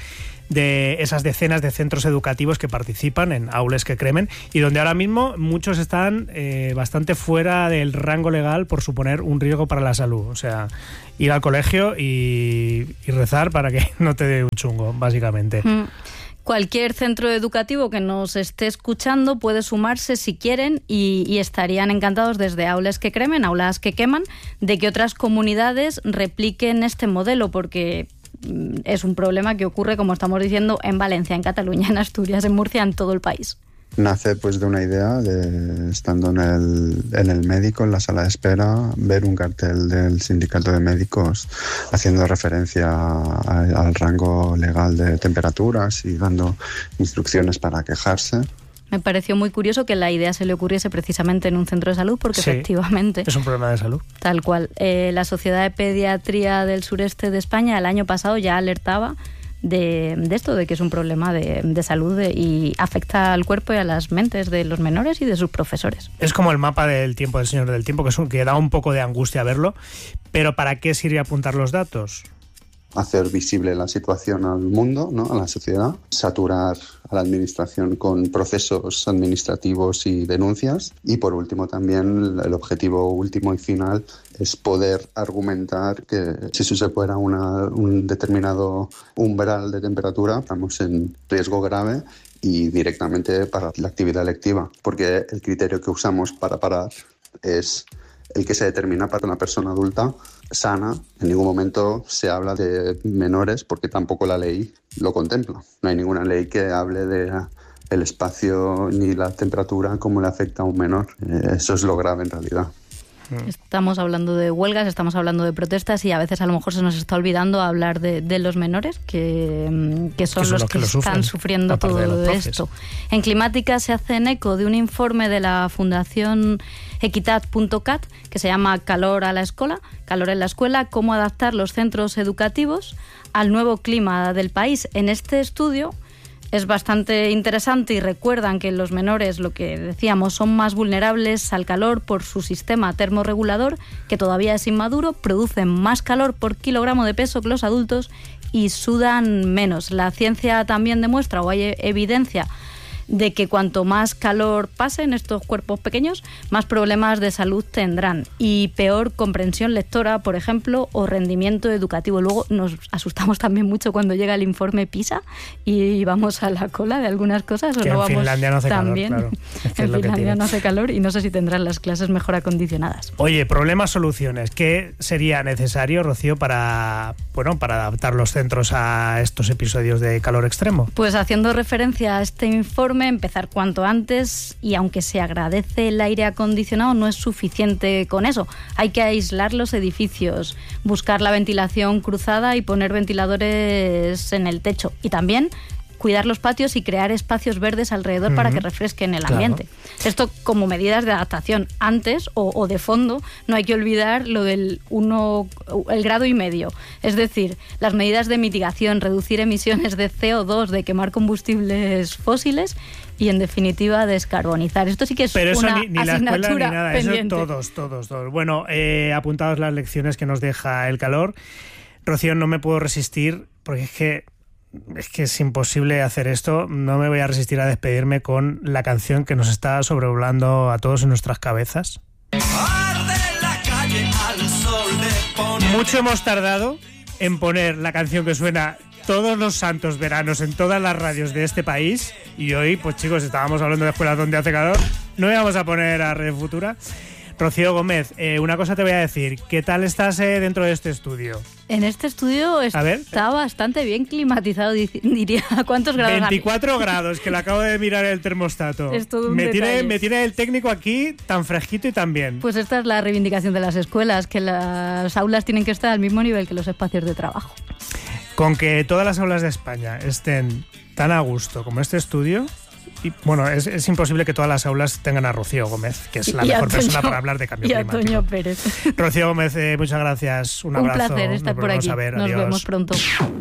de esas decenas de centros educativos que participan en Aules que Cremen y donde ahora mismo muchos están eh, bastante fuera del rango legal por suponer un riesgo para la salud. O sea, ir al colegio y, y rezar para que no te dé un chungo, básicamente. Mm. Cualquier centro educativo que nos esté escuchando puede sumarse si quieren y, y estarían encantados desde Aules que Cremen, Aulas que Queman, de que otras comunidades repliquen este modelo, porque es un problema que ocurre, como estamos diciendo, en Valencia, en Cataluña, en Asturias, en Murcia, en todo el país. Nace pues de una idea de, estando en el, en el médico, en la sala de espera, ver un cartel del sindicato de médicos haciendo referencia a, al rango legal de temperaturas y dando instrucciones para quejarse. Me pareció muy curioso que la idea se le ocurriese precisamente en un centro de salud, porque sí, efectivamente es un problema de salud. Tal cual. Eh, la Sociedad de Pediatría del Sureste de España el año pasado ya alertaba de, de esto, de que es un problema de, de salud de, y afecta al cuerpo y a las mentes de los menores y de sus profesores. Es como el mapa del tiempo del Señor del Tiempo, que, es un, que da un poco de angustia verlo, pero ¿para qué sirve apuntar los datos? Hacer visible la situación al mundo, ¿no? A la sociedad, saturar a la administración con procesos administrativos y denuncias y por último también el objetivo último y final es poder argumentar que si se supera una, un determinado umbral de temperatura estamos en riesgo grave y directamente para la actividad lectiva, porque el criterio que usamos para parar es el que se determina para una persona adulta sana. En ningún momento se habla de menores porque tampoco la ley lo contempla. No hay ninguna ley que hable de el espacio ni la temperatura como le afecta a un menor. Eh, eso es lo grave en realidad. Estamos hablando de huelgas, estamos hablando de protestas y a veces a lo mejor se nos está olvidando hablar de, de los menores, que, que son, que son los, los que, que lo están sufriendo todo esto. En Climática se hacen eco de un informe de la Fundación Equitat punto cat que se llama Calor a la escuela, Calor en la escuela, cómo adaptar los centros educativos al nuevo clima del país. En este estudio es bastante interesante y recuerdan que los menores, lo que decíamos, son más vulnerables al calor por su sistema termorregulador, que todavía es inmaduro, producen más calor por kilogramo de peso que los adultos y sudan menos. La ciencia también demuestra, o hay evidencia, de que cuanto más calor pase en estos cuerpos pequeños, más problemas de salud tendrán y peor comprensión lectora, por ejemplo, o rendimiento educativo. Luego nos asustamos también mucho cuando llega el informe PISA y vamos a la cola de algunas cosas. ¿O que no en vamos Finlandia no hace también? Calor, claro. Es que en es lo Finlandia que no hace calor y no sé si tendrán las clases mejor acondicionadas. Oye, problemas, soluciones. ¿Qué sería necesario, Rocío, para, bueno, para adaptar los centros a estos episodios de calor extremo? Pues haciendo referencia a este informe, empezar cuanto antes, y aunque se agradece el aire acondicionado, no es suficiente con eso. Hay que aislar los edificios, buscar la ventilación cruzada y poner ventiladores en el techo. Y también cuidar los patios y crear espacios verdes alrededor uh-huh. para que refresquen el ambiente. Claro. Esto como medidas de adaptación. Antes, o, o de fondo, no hay que olvidar lo del uno, el grado y medio. Es decir, las medidas de mitigación, reducir emisiones de C O dos, de quemar combustibles fósiles y, en definitiva, descarbonizar. Esto sí que es Pero eso una ni, ni la asignatura escuela ni nada, pendiente. Eso todos, todos, todos. Bueno, eh, apuntados las lecciones que nos deja el calor. Rocío, no me puedo resistir porque es que es que es imposible hacer esto. No me voy a resistir a despedirme con la canción que nos está sobrevolando a todos en nuestras cabezas. Mucho hemos tardado en poner la canción que suena todos los santos veranos en todas las radios de este país, y hoy, pues chicos, estábamos hablando de escuelas donde hace calor, no íbamos a poner a Red Futura. Rocío Gómez, eh, una cosa te voy a decir. ¿Qué tal estás eh, dentro de este estudio? En este estudio está bastante bien climatizado, diría. ¿Cuántos grados? veinticuatro grados, que le acabo de mirar el termostato. Es todo un me, detalle. tiene, me tiene el técnico aquí tan fresquito y tan bien. Pues esta es la reivindicación de las escuelas, que las aulas tienen que estar al mismo nivel que los espacios de trabajo. Con que todas las aulas de España estén tan a gusto como este estudio... Y, bueno, es, es imposible que todas las aulas tengan a Rocío Gómez, que es la y mejor Antonio, persona para hablar de cambio y climático. Antonio Pérez. Rocío Gómez, eh, muchas gracias. Un abrazo. Un placer estar Nos por aquí. A ver. Nos Adiós. vemos pronto.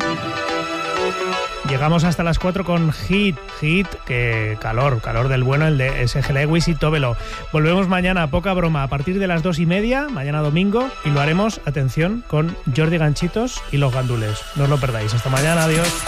Llegamos hasta las cuatro con Hit, Hit, que calor, calor del bueno, el de S G Lewis y Tóbelo. Volvemos mañana, poca broma, a partir de las dos y media, mañana domingo, y lo haremos, atención, con Jordi Ganchitos y Los Gandules. No os lo perdáis. Hasta mañana, adiós.